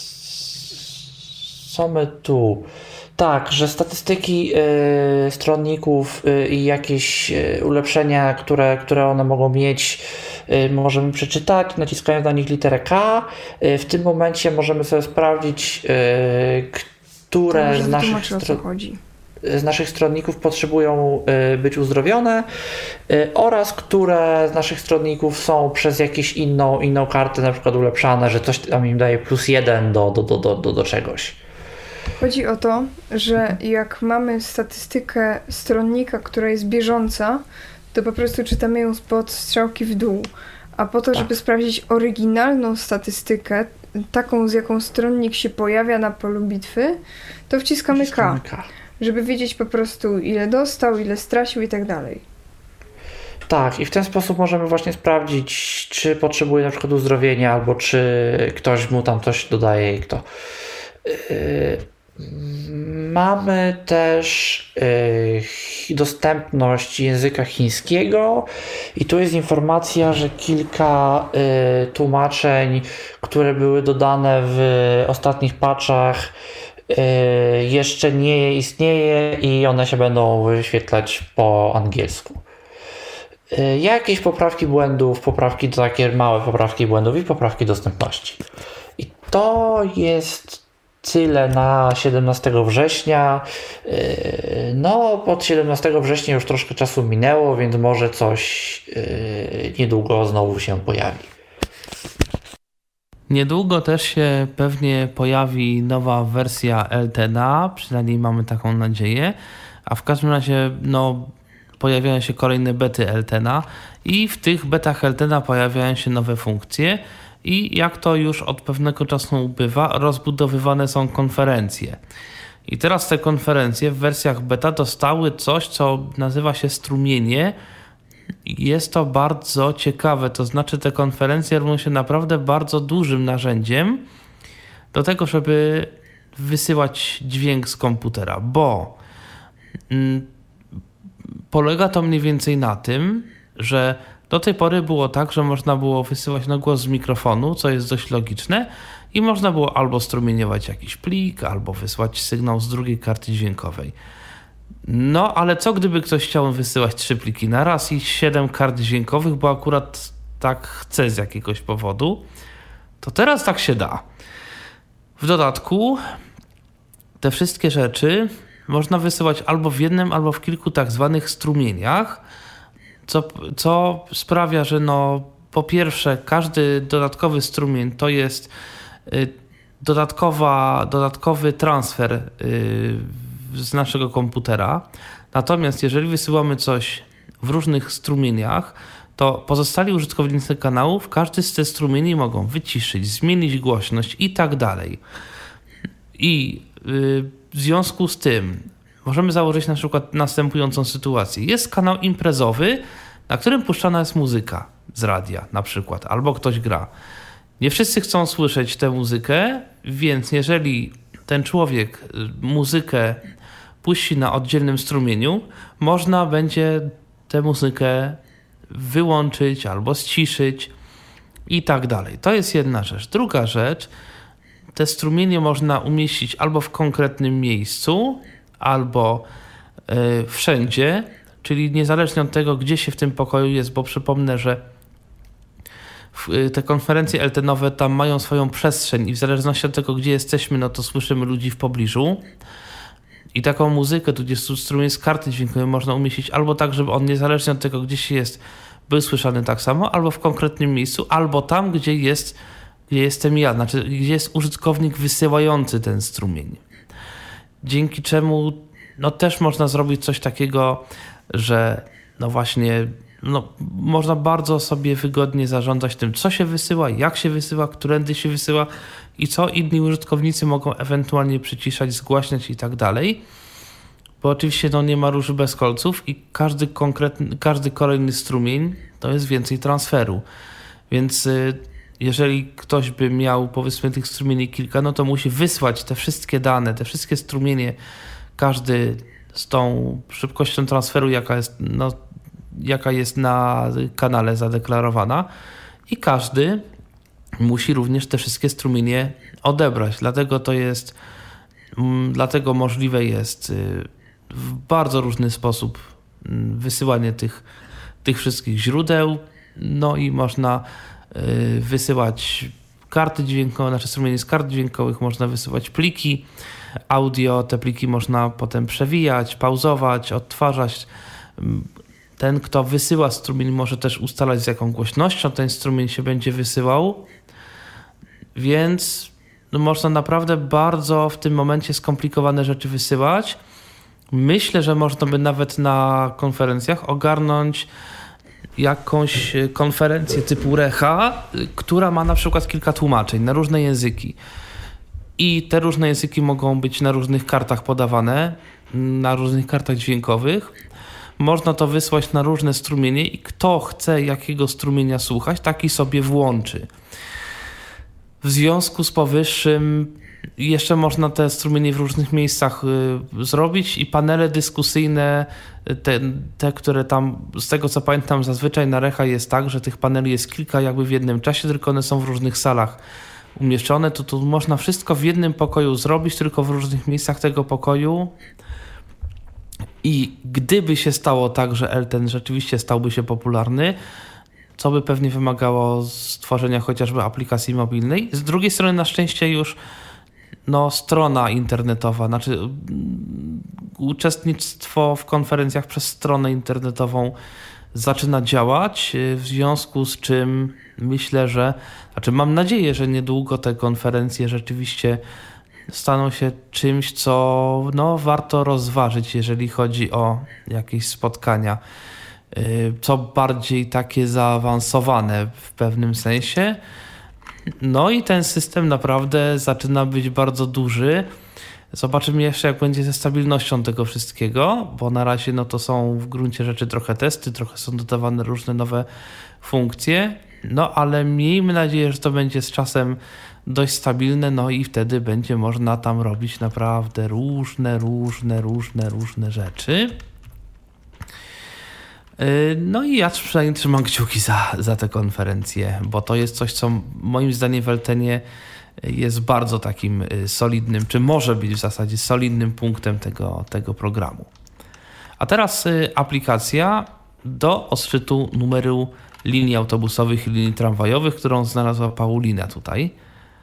co my tu? Tak, że statystyki yy, stronników yy, i jakieś yy, ulepszenia, które, które one mogą mieć, yy, możemy przeczytać, naciskając na nich literę K. Yy, w tym momencie możemy sobie sprawdzić, yy, które to z naszych stron- z naszych stronników potrzebują y, być uzdrowione y, oraz które z naszych stronników są przez jakąś inną, inną kartę na przykład ulepszane, że coś tam im daje plus jeden do, do, do, do, do, do czegoś. Chodzi o to, że jak mamy statystykę stronnika, która jest bieżąca, to po prostu czytamy ją spod strzałki w dół. A po to, tak. żeby sprawdzić oryginalną statystykę, taką z jaką stronnik się pojawia na polu bitwy, to wciskamy K. K. Żeby wiedzieć po prostu, ile dostał, ile stracił i tak dalej. Tak, i w ten sposób możemy właśnie sprawdzić, czy potrzebuje na przykład uzdrowienia, albo czy ktoś mu tam coś dodaje i kto. Yy, mamy też yy, dostępność języka chińskiego i tu jest informacja, że kilka yy, tłumaczeń, które były dodane w ostatnich patchach, jeszcze nie istnieje i one się będą wyświetlać po angielsku. Jakieś poprawki błędów, poprawki takie małe poprawki błędów i poprawki dostępności. I to jest tyle na siedemnastego września. No, od siedemnastego września już troszkę czasu minęło, więc może coś niedługo znowu się pojawi. Niedługo też się pewnie pojawi nowa wersja Eltena, przynajmniej mamy taką nadzieję, a w każdym razie no, pojawiają się kolejne bety Eltena i w tych betach Eltena pojawiają się nowe funkcje. i jak to już od pewnego czasu bywa, rozbudowywane są konferencje. I teraz te konferencje w wersjach beta dostały coś, co nazywa się strumienie. Jest to bardzo ciekawe, to znaczy te konferencje robią się naprawdę bardzo dużym narzędziem do tego, żeby wysyłać dźwięk z komputera, bo mm, polega to mniej więcej na tym, że do tej pory było tak, że można było wysyłać na głos z mikrofonu, co jest dość logiczne, i można było albo strumieniować jakiś plik, albo wysłać sygnał z drugiej karty dźwiękowej. No, ale co gdyby ktoś chciał wysyłać trzy pliki na raz i siedem kart dźwiękowych, bo akurat tak chce z jakiegoś powodu, to teraz tak się da. W dodatku te wszystkie rzeczy można wysyłać albo w jednym, albo w kilku tak zwanych strumieniach, co, co sprawia, że no, po pierwsze każdy dodatkowy strumień to jest y, dodatkowa, dodatkowy transfer y, z naszego komputera. Natomiast jeżeli wysyłamy coś w różnych strumieniach, to pozostali użytkownicy kanałów każdy z tych strumieni mogą wyciszyć, zmienić głośność i tak dalej. I y, w związku z tym możemy założyć na przykład następującą sytuację. Jest kanał imprezowy, na którym puszczana jest muzyka z radia na przykład, albo ktoś gra. Nie wszyscy chcą słyszeć tę muzykę, więc jeżeli ten człowiek muzykę puści na oddzielnym strumieniu, można będzie tę muzykę wyłączyć albo ściszyć i tak dalej. To jest jedna rzecz. Druga rzecz, te strumienie można umieścić albo w konkretnym miejscu, albo yy, wszędzie, czyli niezależnie od tego, gdzie się w tym pokoju jest, bo przypomnę, że w, yy, te konferencje L T E-owe tam mają swoją przestrzeń i w zależności od tego, gdzie jesteśmy, no to słyszymy ludzi w pobliżu. I taką muzykę, tudzież strumień z karty dźwiękowej można umieścić albo tak, żeby on niezależnie od tego, gdzie się jest, był słyszany tak samo, albo w konkretnym miejscu, albo tam, gdzie jest, gdzie jestem ja, znaczy gdzie jest użytkownik wysyłający ten strumień. Dzięki czemu no, też można zrobić coś takiego, że no właśnie no, można bardzo sobie wygodnie zarządzać tym, co się wysyła, jak się wysyła, którędy się wysyła i co inni użytkownicy mogą ewentualnie przyciszać, zgłaśniać i tak dalej. Bo oczywiście no, nie ma róży bez kolców i każdy konkretny, każdy kolejny strumień to jest więcej transferu. Więc y, jeżeli ktoś by miał powiedzmy tych strumieni kilka, no to musi wysłać te wszystkie dane, te wszystkie strumienie, każdy z tą szybkością transferu, jaka jest, no, jaka jest na kanale zadeklarowana, i każdy musi również te wszystkie strumienie odebrać. Dlatego to jest, m, dlatego możliwe jest y, w bardzo różny sposób y, wysyłanie tych, tych wszystkich źródeł, no i można y, wysyłać karty dźwiękowe, znaczy strumienie z kart dźwiękowych, można wysyłać pliki audio, te pliki można potem przewijać, pauzować, odtwarzać. Ten, kto wysyła strumień, może też ustalać, z jaką głośnością ten strumień się będzie wysyłał, więc no, można naprawdę bardzo w tym momencie skomplikowane rzeczy wysyłać. Myślę, że można by nawet na konferencjach ogarnąć jakąś konferencję typu Recha, która ma na przykład kilka tłumaczeń na różne języki. I te różne języki mogą być na różnych kartach podawane, na różnych kartach dźwiękowych. Można to wysłać na różne strumienie i kto chce jakiego strumienia słuchać, taki sobie włączy. W związku z powyższym jeszcze można te strumienie w różnych miejscach y, zrobić i panele dyskusyjne, te, te, które tam, z tego co pamiętam, zazwyczaj na Recha jest tak, że tych paneli jest kilka jakby w jednym czasie, tylko one są w różnych salach umieszczone, to tu można wszystko w jednym pokoju zrobić, tylko w różnych miejscach tego pokoju. I gdyby się stało tak, że L T E rzeczywiście stałby się popularny, co by pewnie wymagało stworzenia chociażby aplikacji mobilnej. Z drugiej strony na szczęście już no, strona internetowa, znaczy uczestnictwo w konferencjach przez stronę internetową zaczyna działać, w związku z czym myślę, że, znaczy mam nadzieję, że niedługo te konferencje rzeczywiście staną się czymś, co no, warto rozważyć, jeżeli chodzi o jakieś spotkania, co bardziej takie zaawansowane w pewnym sensie. No i ten system naprawdę zaczyna być bardzo duży. Zobaczymy jeszcze, jak będzie ze stabilnością tego wszystkiego, bo na razie no to są w gruncie rzeczy trochę testy, trochę są dodawane różne nowe funkcje, no ale miejmy nadzieję, że to będzie z czasem dość stabilne, no i wtedy będzie można tam robić naprawdę różne, różne, różne, różne rzeczy. No i ja przynajmniej trzymam kciuki za, za tę konferencję, bo to jest coś, co moim zdaniem w Eltenie jest bardzo takim solidnym, czy może być w zasadzie solidnym punktem tego, tego programu. A teraz aplikacja do odczytu numeru linii autobusowych i linii tramwajowych, którą znalazła Paulina tutaj.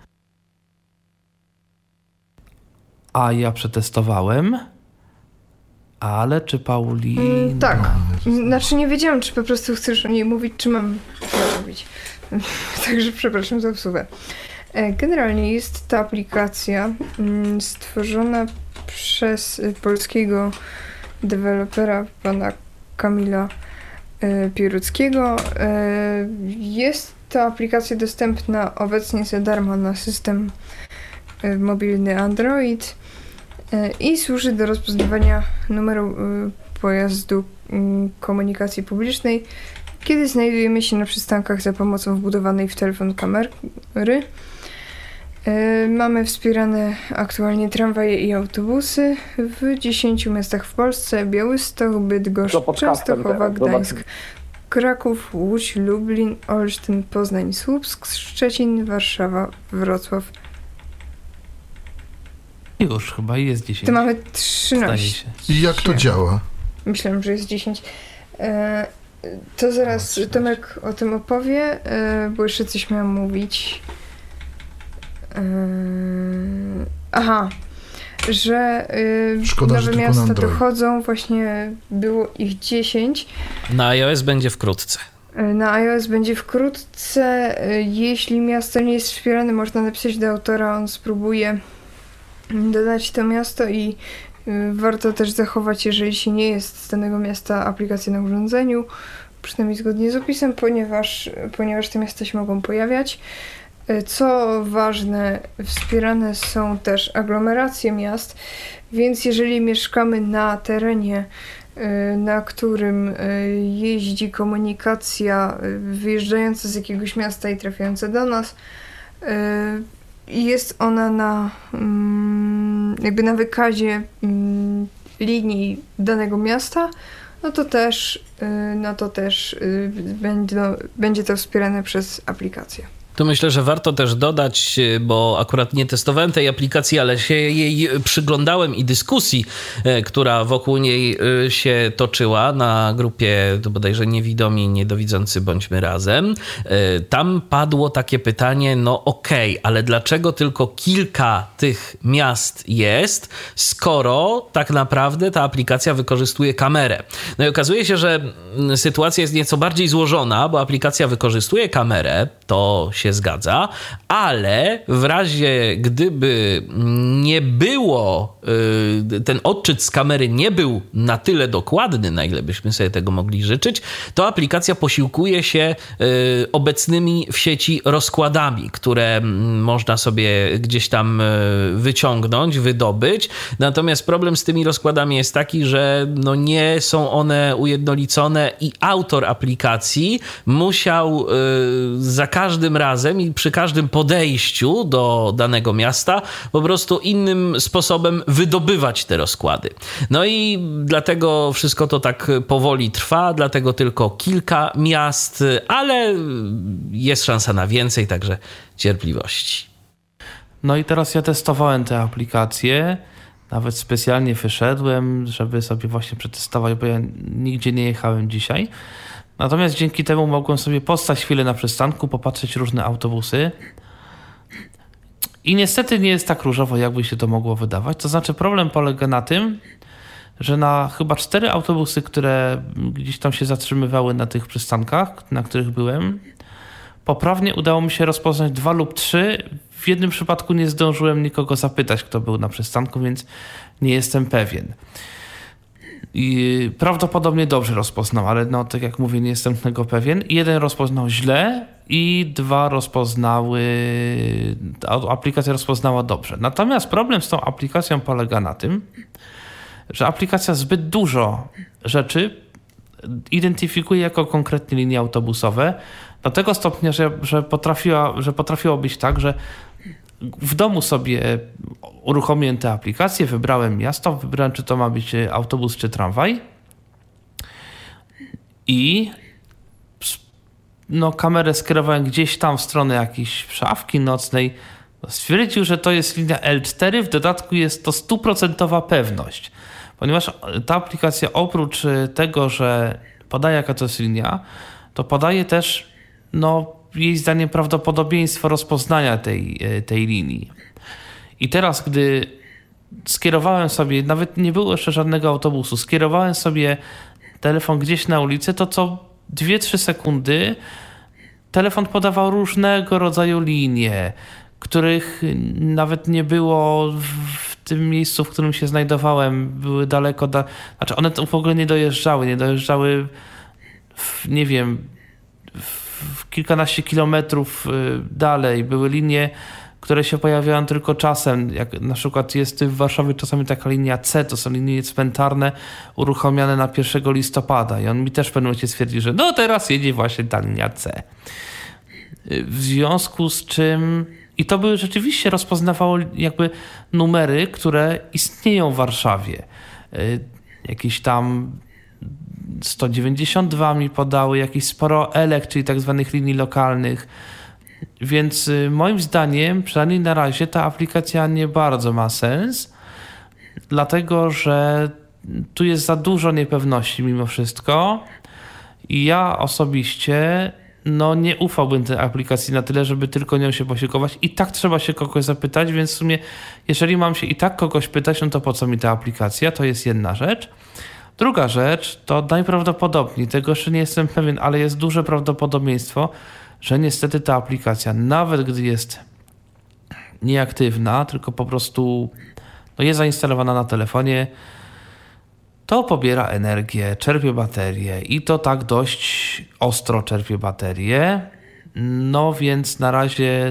A ja przetestowałem. Ale czy Paulina... Mm, tak. Znaczy nie wiedziałam, czy po prostu chcesz o niej mówić, czy mam mówić. Także przepraszam za obsługę. Generalnie jest ta aplikacja stworzona przez polskiego dewelopera, pana Kamila Pieruckiego. Jest ta aplikacja dostępna obecnie za darmo na system mobilny Android i służy do rozpoznawania numeru pojazdu komunikacji publicznej, kiedy znajdujemy się na przystankach za pomocą wbudowanej w telefon kamery. Mamy wspierane aktualnie tramwaje i autobusy w dziesięciu miastach w Polsce: Białystok, Bydgoszcz, Częstochowa, Gdańsk, Kraków, Łódź, Lublin, Olsztyn, Poznań, Słupsk, Szczecin, Warszawa, Wrocław. Już chyba jest dziesięć. To mamy trzynaście. I jak to działa? Myślałem, że jest dziesięć. E, to zaraz Tomek o tym opowie, e, bo jeszcze coś miałam mówić. E, aha, że e, Szkoda, nowe że miasta dochodzą, właśnie było ich dziesięć. Na iOS będzie wkrótce. Na iOS będzie wkrótce. Jeśli miasto nie jest wspierane, można napisać do autora, on spróbuje dodać to miasto i warto też zachować, jeżeli się nie jest z danego miasta, aplikację na urządzeniu, przynajmniej zgodnie z opisem, ponieważ, ponieważ te miasta się mogą pojawiać. Co ważne, wspierane są też aglomeracje miast, więc jeżeli mieszkamy na terenie, na którym jeździ komunikacja wyjeżdżająca z jakiegoś miasta i trafiająca do nas, jest ona na jakby na wykazie linii danego miasta, no to też, no to też będzie, będzie to wspierane przez aplikację. Tu myślę, że warto też dodać, bo akurat nie testowałem tej aplikacji, ale się jej przyglądałem i dyskusji, która wokół niej się toczyła na grupie to bodajże Niewidomi, Niedowidzący Bądźmy Razem. Tam padło takie pytanie, no okej, okay, ale dlaczego tylko kilka tych miast jest, skoro tak naprawdę ta aplikacja wykorzystuje kamerę? No i okazuje się, że sytuacja jest nieco bardziej złożona, bo aplikacja wykorzystuje kamerę, to się zgadza, ale w razie gdyby nie było, ten odczyt z kamery nie był na tyle dokładny, na ile byśmy sobie tego mogli życzyć, to aplikacja posiłkuje się obecnymi w sieci rozkładami, które można sobie gdzieś tam wyciągnąć, wydobyć. Natomiast problem z tymi rozkładami jest taki, że no nie są one ujednolicone i autor aplikacji musiał za każdym razem i przy każdym podejściu do danego miasta po prostu innym sposobem wydobywać te rozkłady. No i dlatego wszystko to tak powoli trwa, dlatego tylko kilka miast, ale jest szansa na więcej, także cierpliwości. No i teraz ja testowałem tę aplikację, nawet specjalnie wyszedłem, żeby sobie właśnie przetestować, bo ja nigdzie nie jechałem dzisiaj. Natomiast dzięki temu mogłem sobie postać chwilę na przystanku, popatrzeć różne autobusy. I niestety nie jest tak różowo, jakby się to mogło wydawać. To znaczy problem polega na tym, że na chyba cztery autobusy, które gdzieś tam się zatrzymywały na tych przystankach, na których byłem, poprawnie udało mi się rozpoznać dwa lub trzy. W jednym przypadku nie zdążyłem nikogo zapytać, kto był na przystanku, więc nie jestem pewien. I prawdopodobnie dobrze rozpoznał, ale no tak jak mówię, nie jestem tego pewien. Jeden rozpoznał źle i dwa rozpoznały, aplikacja rozpoznała dobrze. Natomiast problem z tą aplikacją polega na tym, że aplikacja zbyt dużo rzeczy identyfikuje jako konkretnie linie autobusowe, do tego stopnia, że, że, potrafiła, że potrafiło być tak, że w domu sobie uruchomiłem tę aplikację, wybrałem miasto, wybrałem, czy to ma być autobus, czy tramwaj i no, kamerę skierowałem gdzieś tam w stronę jakiejś szafki nocnej. Stwierdził, że to jest linia L cztery, w dodatku jest to stuprocentowa pewność, ponieważ ta aplikacja oprócz tego, że podaje jaka to jest linia, to podaje też no, jej zdaniem prawdopodobieństwo rozpoznania tej, tej linii. I teraz, gdy skierowałem sobie, nawet nie było jeszcze żadnego autobusu, skierowałem sobie telefon gdzieś na ulicę, to co dwie trzy sekundy telefon podawał różnego rodzaju linie, których nawet nie było w tym miejscu, w którym się znajdowałem. Były daleko, da... znaczy one w ogóle nie dojeżdżały, nie dojeżdżały w, nie wiem, w kilkanaście kilometrów dalej. Były linie, które się pojawiają tylko czasem, jak na przykład jest w Warszawie czasami taka linia C, to są linie cmentarne uruchomione na pierwszego listopada i on mi też w pewnym momencie stwierdzi, że no teraz jedzie właśnie ta linia C. W związku z czym i to były rzeczywiście rozpoznawało jakby numery, które istnieją w Warszawie. Jakieś tam sto dziewięćdziesiąt dwa mi podały, jakieś sporo elek, czyli tak zwanych linii lokalnych. Więc moim zdaniem, przynajmniej na razie, ta aplikacja nie bardzo ma sens, dlatego że tu jest za dużo niepewności mimo wszystko i ja osobiście no nie ufałbym tej aplikacji na tyle, żeby tylko nią się posiłkować. I tak trzeba się kogoś zapytać, więc w sumie jeżeli mam się i tak kogoś pytać, no to po co mi ta aplikacja? To jest jedna rzecz. Druga rzecz to najprawdopodobniej, tego jeszcze nie jestem pewien, ale jest duże prawdopodobieństwo, że niestety ta aplikacja, nawet gdy jest nieaktywna, tylko po prostu no jest zainstalowana na telefonie, to pobiera energię, czerpie baterię i to tak dość ostro czerpie baterię. No więc na razie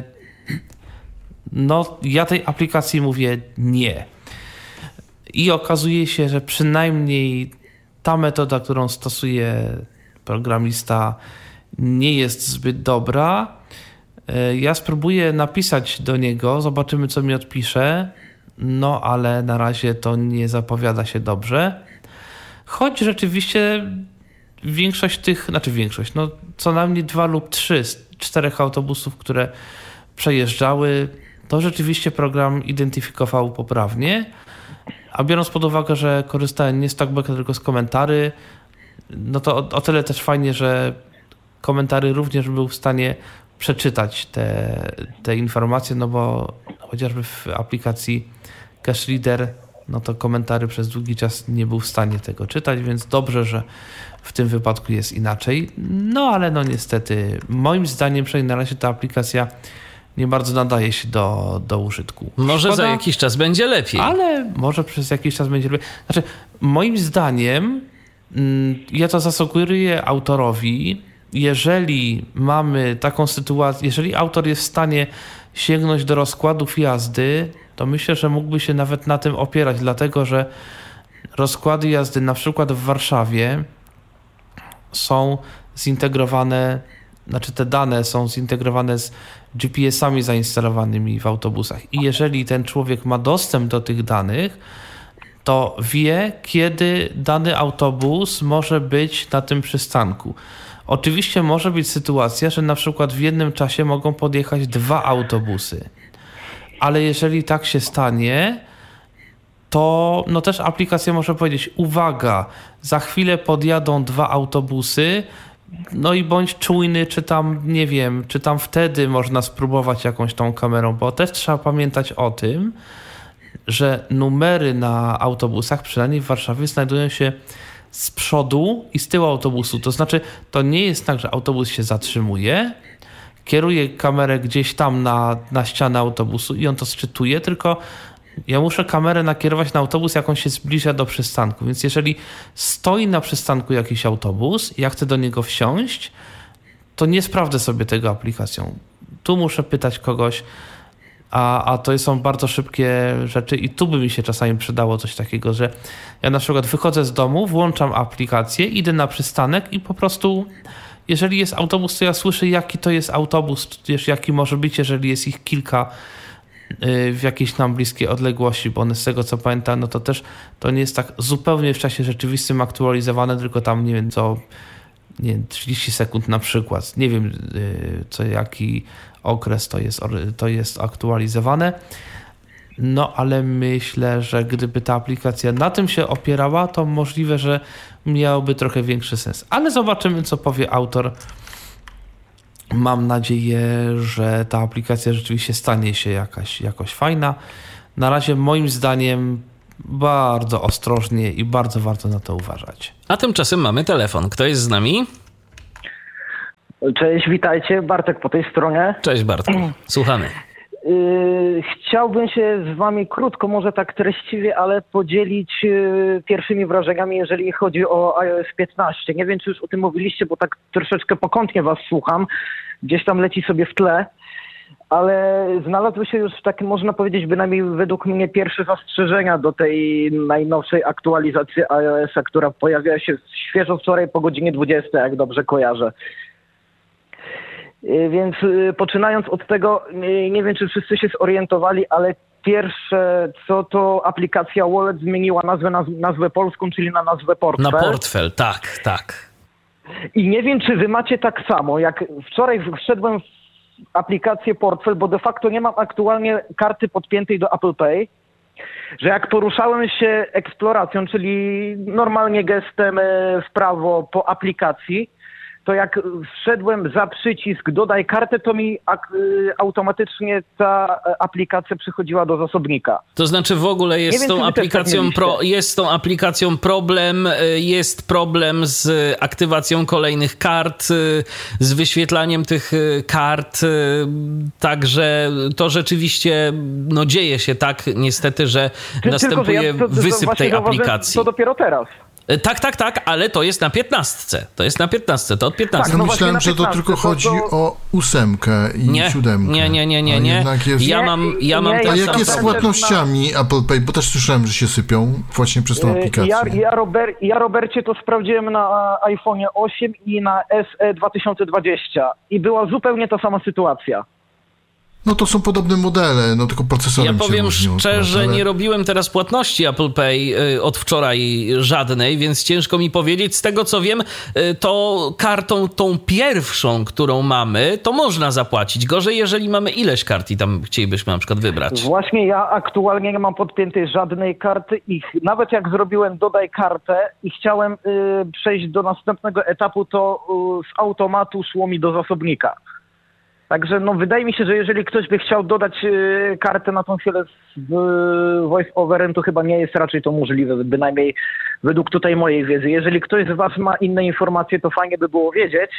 no ja tej aplikacji mówię nie. I okazuje się, że przynajmniej ta metoda, którą stosuje programista, nie jest zbyt dobra. Ja spróbuję napisać do niego, zobaczymy co mi odpisze, no ale na razie to nie zapowiada się dobrze. Choć rzeczywiście większość tych, znaczy większość, no co najmniej dwa lub trzy z czterech autobusów, które przejeżdżały, to rzeczywiście program identyfikował poprawnie. A biorąc pod uwagę, że korzystałem nie z talkbacka, tylko z komentarzy, no to o, o tyle też fajnie, że komentarzy również był w stanie przeczytać te, te informacje, no bo chociażby w aplikacji Cache Reader, no to komentarzy przez długi czas nie był w stanie tego czytać, więc dobrze, że w tym wypadku jest inaczej. No ale no niestety, moim zdaniem przynajmniej na razie ta aplikacja nie bardzo nadaje się do, do użytku. Może Szkoda, za jakiś czas będzie lepiej. Ale może przez jakiś czas będzie lepiej. Znaczy, moim zdaniem ja to zasugeruję autorowi, jeżeli mamy taką sytuację, jeżeli autor jest w stanie sięgnąć do rozkładów jazdy, to myślę, że mógłby się nawet na tym opierać, dlatego że rozkłady jazdy na przykład w Warszawie są zintegrowane, znaczy te dane są zintegrowane z G P S-ami zainstalowanymi w autobusach i jeżeli ten człowiek ma dostęp do tych danych, to wie, kiedy dany autobus może być na tym przystanku. Oczywiście może być sytuacja, że na przykład w jednym czasie mogą podjechać dwa autobusy, ale jeżeli tak się stanie, to no też aplikacja może powiedzieć, uwaga, za chwilę podjadą dwa autobusy, no i bądź czujny, czy tam, nie wiem, czy tam wtedy można spróbować jakąś tą kamerą, bo też trzeba pamiętać o tym, że numery na autobusach, przynajmniej w Warszawie, znajdują się z przodu i z tyłu autobusu. To znaczy, to nie jest tak, że autobus się zatrzymuje, kieruje kamerę gdzieś tam na, na ścianę autobusu i on to sczytuje, tylko ja muszę kamerę nakierować na autobus, jak on się zbliża do przystanku. Więc jeżeli stoi na przystanku jakiś autobus i ja chcę do niego wsiąść, to nie sprawdzę sobie tego aplikacją. Tu muszę pytać kogoś, a, a to są bardzo szybkie rzeczy i tu by mi się czasami przydało coś takiego, że ja na przykład wychodzę z domu, włączam aplikację, idę na przystanek i po prostu jeżeli jest autobus, to ja słyszę, jaki to jest autobus, jaki może być, jeżeli jest ich kilka w jakiejś nam bliskiej odległości, bo one z tego co pamiętam, no to też to nie jest tak zupełnie w czasie rzeczywistym aktualizowane, tylko tam nie wiem co, nie wiem, trzydzieści sekund na przykład. Nie wiem co jaki okres to jest, to jest aktualizowane. No ale myślę, że gdyby ta aplikacja na tym się opierała, to możliwe, że miałoby trochę większy sens. Ale zobaczymy, co powie autor. Mam nadzieję, że ta aplikacja rzeczywiście stanie się jakaś, jakoś fajna. Na razie moim zdaniem bardzo ostrożnie i bardzo warto na to uważać. A tymczasem mamy telefon. Kto jest z nami? Cześć, witajcie. Bartek po tej stronie. Cześć Bartku, słuchamy. Yy, chciałbym się z wami krótko, może tak treściwie, ale podzielić yy, pierwszymi wrażeniami, jeżeli chodzi o iOS piętnaście. Nie wiem, czy już o tym mówiliście, bo tak troszeczkę pokątnie was słucham. Gdzieś tam leci sobie w tle. Ale znalazły się już takie, można powiedzieć, bynajmniej według mnie pierwsze zastrzeżenia do tej najnowszej aktualizacji iOS-a, która pojawiła się świeżo wczoraj po godzinie dwudziestej, jak dobrze kojarzę. Więc poczynając od tego, nie wiem, czy wszyscy się zorientowali, ale pierwsze co to aplikacja Wallet zmieniła nazwę na nazwę polską, czyli na nazwę Portfel. Na Portfel, tak, tak. I nie wiem, czy wy macie tak samo, jak wczoraj wszedłem w aplikację Portfel, bo de facto nie mam aktualnie karty podpiętej do Apple Pay, że jak poruszałem się eksploracją, czyli normalnie gestem w prawo po aplikacji, to jak wszedłem za przycisk dodaj kartę, to mi automatycznie ta aplikacja przychodziła do zasobnika. To znaczy w ogóle jest z tą aplikacją pro, jest z tą aplikacją problem, jest problem z aktywacją kolejnych kart, z wyświetlaniem tych kart, także to rzeczywiście no dzieje się tak niestety, że Ty, następuje tylko, że ja to, to, wysyp tej aplikacji. To dopiero teraz. Tak, tak, tak, ale to jest na piętnastce. To jest na piętnastce, to od piętnastki. Tak, no myślałem, że to tylko chodzi to... o ósemkę i nie, siódemkę. Nie, nie, nie, nie, nie. Jest... Ja mam, ja mam A jak jest z płatnościami Apple Pay? Bo też słyszałem, że się sypią właśnie przez tą aplikację. Ja, ja, Robert, ja Robercie to sprawdziłem na iPhone osiem i na S E dwa tysiące dwadzieścia i była zupełnie ta sama sytuacja. No to są podobne modele, no tylko procesorem Ja powiem się różnią, szczerze, ale... nie robiłem teraz płatności Apple Pay od wczoraj żadnej, więc ciężko mi powiedzieć. Z tego co wiem, to kartą tą pierwszą, którą mamy, to można zapłacić. Gorzej, jeżeli mamy ileś kart i tam chcielibyśmy na przykład wybrać. Właśnie ja aktualnie nie mam podpiętej żadnej karty i nawet jak zrobiłem dodaj kartę i chciałem y, przejść do następnego etapu, to y, z automatu szło mi do zasobnika. Także no wydaje mi się, że jeżeli ktoś by chciał dodać y, kartę na tą chwilę z y, voice overem, to chyba nie jest raczej to możliwe, bynajmniej według tutaj mojej wiedzy. Jeżeli ktoś z was ma inne informacje, to fajnie by było wiedzieć.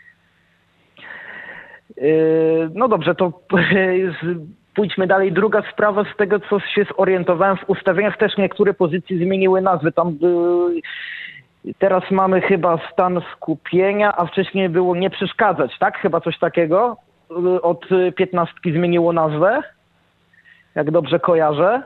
Y, no dobrze, to y, pójdźmy dalej. Druga sprawa, z tego co się zorientowałem, w ustawieniach też niektóre pozycje zmieniły nazwy. Tam y, teraz mamy chyba stan skupienia, a wcześniej było nie przeszkadzać, tak? Chyba coś takiego. Od piętnastki zmieniło nazwę, jak dobrze kojarzę.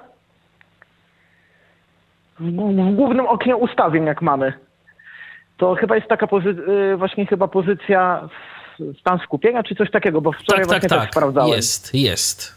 W, w głównym oknie ustawień, jak mamy. To chyba jest taka pozy- właśnie chyba pozycja stan skupienia, czy coś takiego, bo wczoraj tak, właśnie tak, tak tak. sprawdzałem. Jest, jest.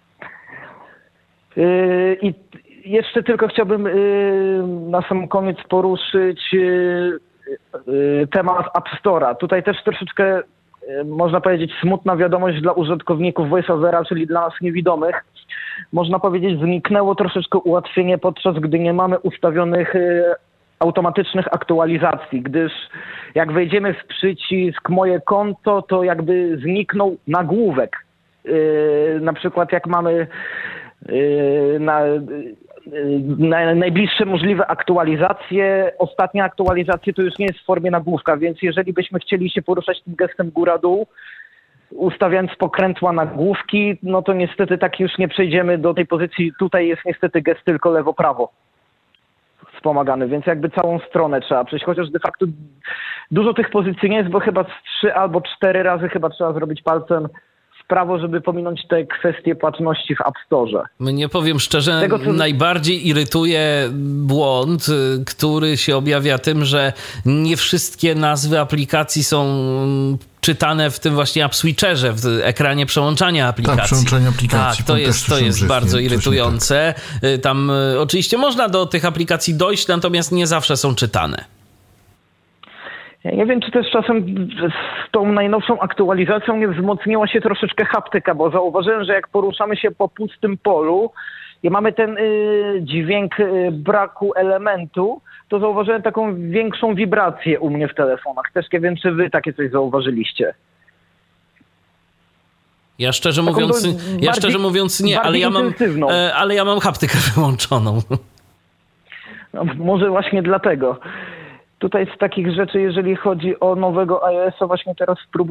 Yy, I jeszcze tylko chciałbym yy, na sam koniec poruszyć yy, yy, temat App Store'a. Tutaj też troszeczkę można powiedzieć smutna wiadomość dla użytkowników VoiceOvera, czyli dla nas niewidomych. Można powiedzieć, zniknęło troszeczkę ułatwienie, podczas gdy nie mamy ustawionych y, automatycznych aktualizacji, gdyż jak wejdziemy w przycisk moje konto, to jakby zniknął nagłówek. Y, na przykład jak mamy y, na, na najbliższe możliwe aktualizacje, ostatnie aktualizacje to już nie jest w formie nagłówka, więc jeżeli byśmy chcieli się poruszać tym gestem góra-dół, ustawiając pokrętła nagłówki, no to niestety tak już nie przejdziemy do tej pozycji. Tutaj jest niestety gest tylko lewo-prawo wspomagany, więc jakby całą stronę trzeba przejść, chociaż de facto dużo tych pozycji nie jest, bo chyba z trzy albo cztery razy chyba trzeba zrobić palcem w prawo, żeby pominąć te kwestie płatności w App Store. Nie powiem szczerze, Tego, co... najbardziej irytuje błąd, który się objawia tym, że nie wszystkie nazwy aplikacji są czytane w tym właśnie App Switcherze, w ekranie przełączania aplikacji. Tak, przełączanie aplikacji. Tak, to jest, to jest bardzo irytujące. Tak. Tam oczywiście można do tych aplikacji dojść, natomiast nie zawsze są czytane. Ja nie wiem, czy też czasem z tą najnowszą aktualizacją nie wzmocniła się troszeczkę haptyka, bo zauważyłem, że jak poruszamy się po pustym polu i mamy ten y, dźwięk y, braku elementu, to zauważyłem taką większą wibrację u mnie w telefonach. Też nie wiem, czy wy takie coś zauważyliście. Ja szczerze Taką mówiąc, do, ja szczerze mówiąc nie, ale ja, mam, e, ale ja mam haptykę wyłączoną. No, może właśnie dlatego. Tutaj z takich rzeczy, jeżeli chodzi o nowego iOS-a, właśnie teraz spróbuję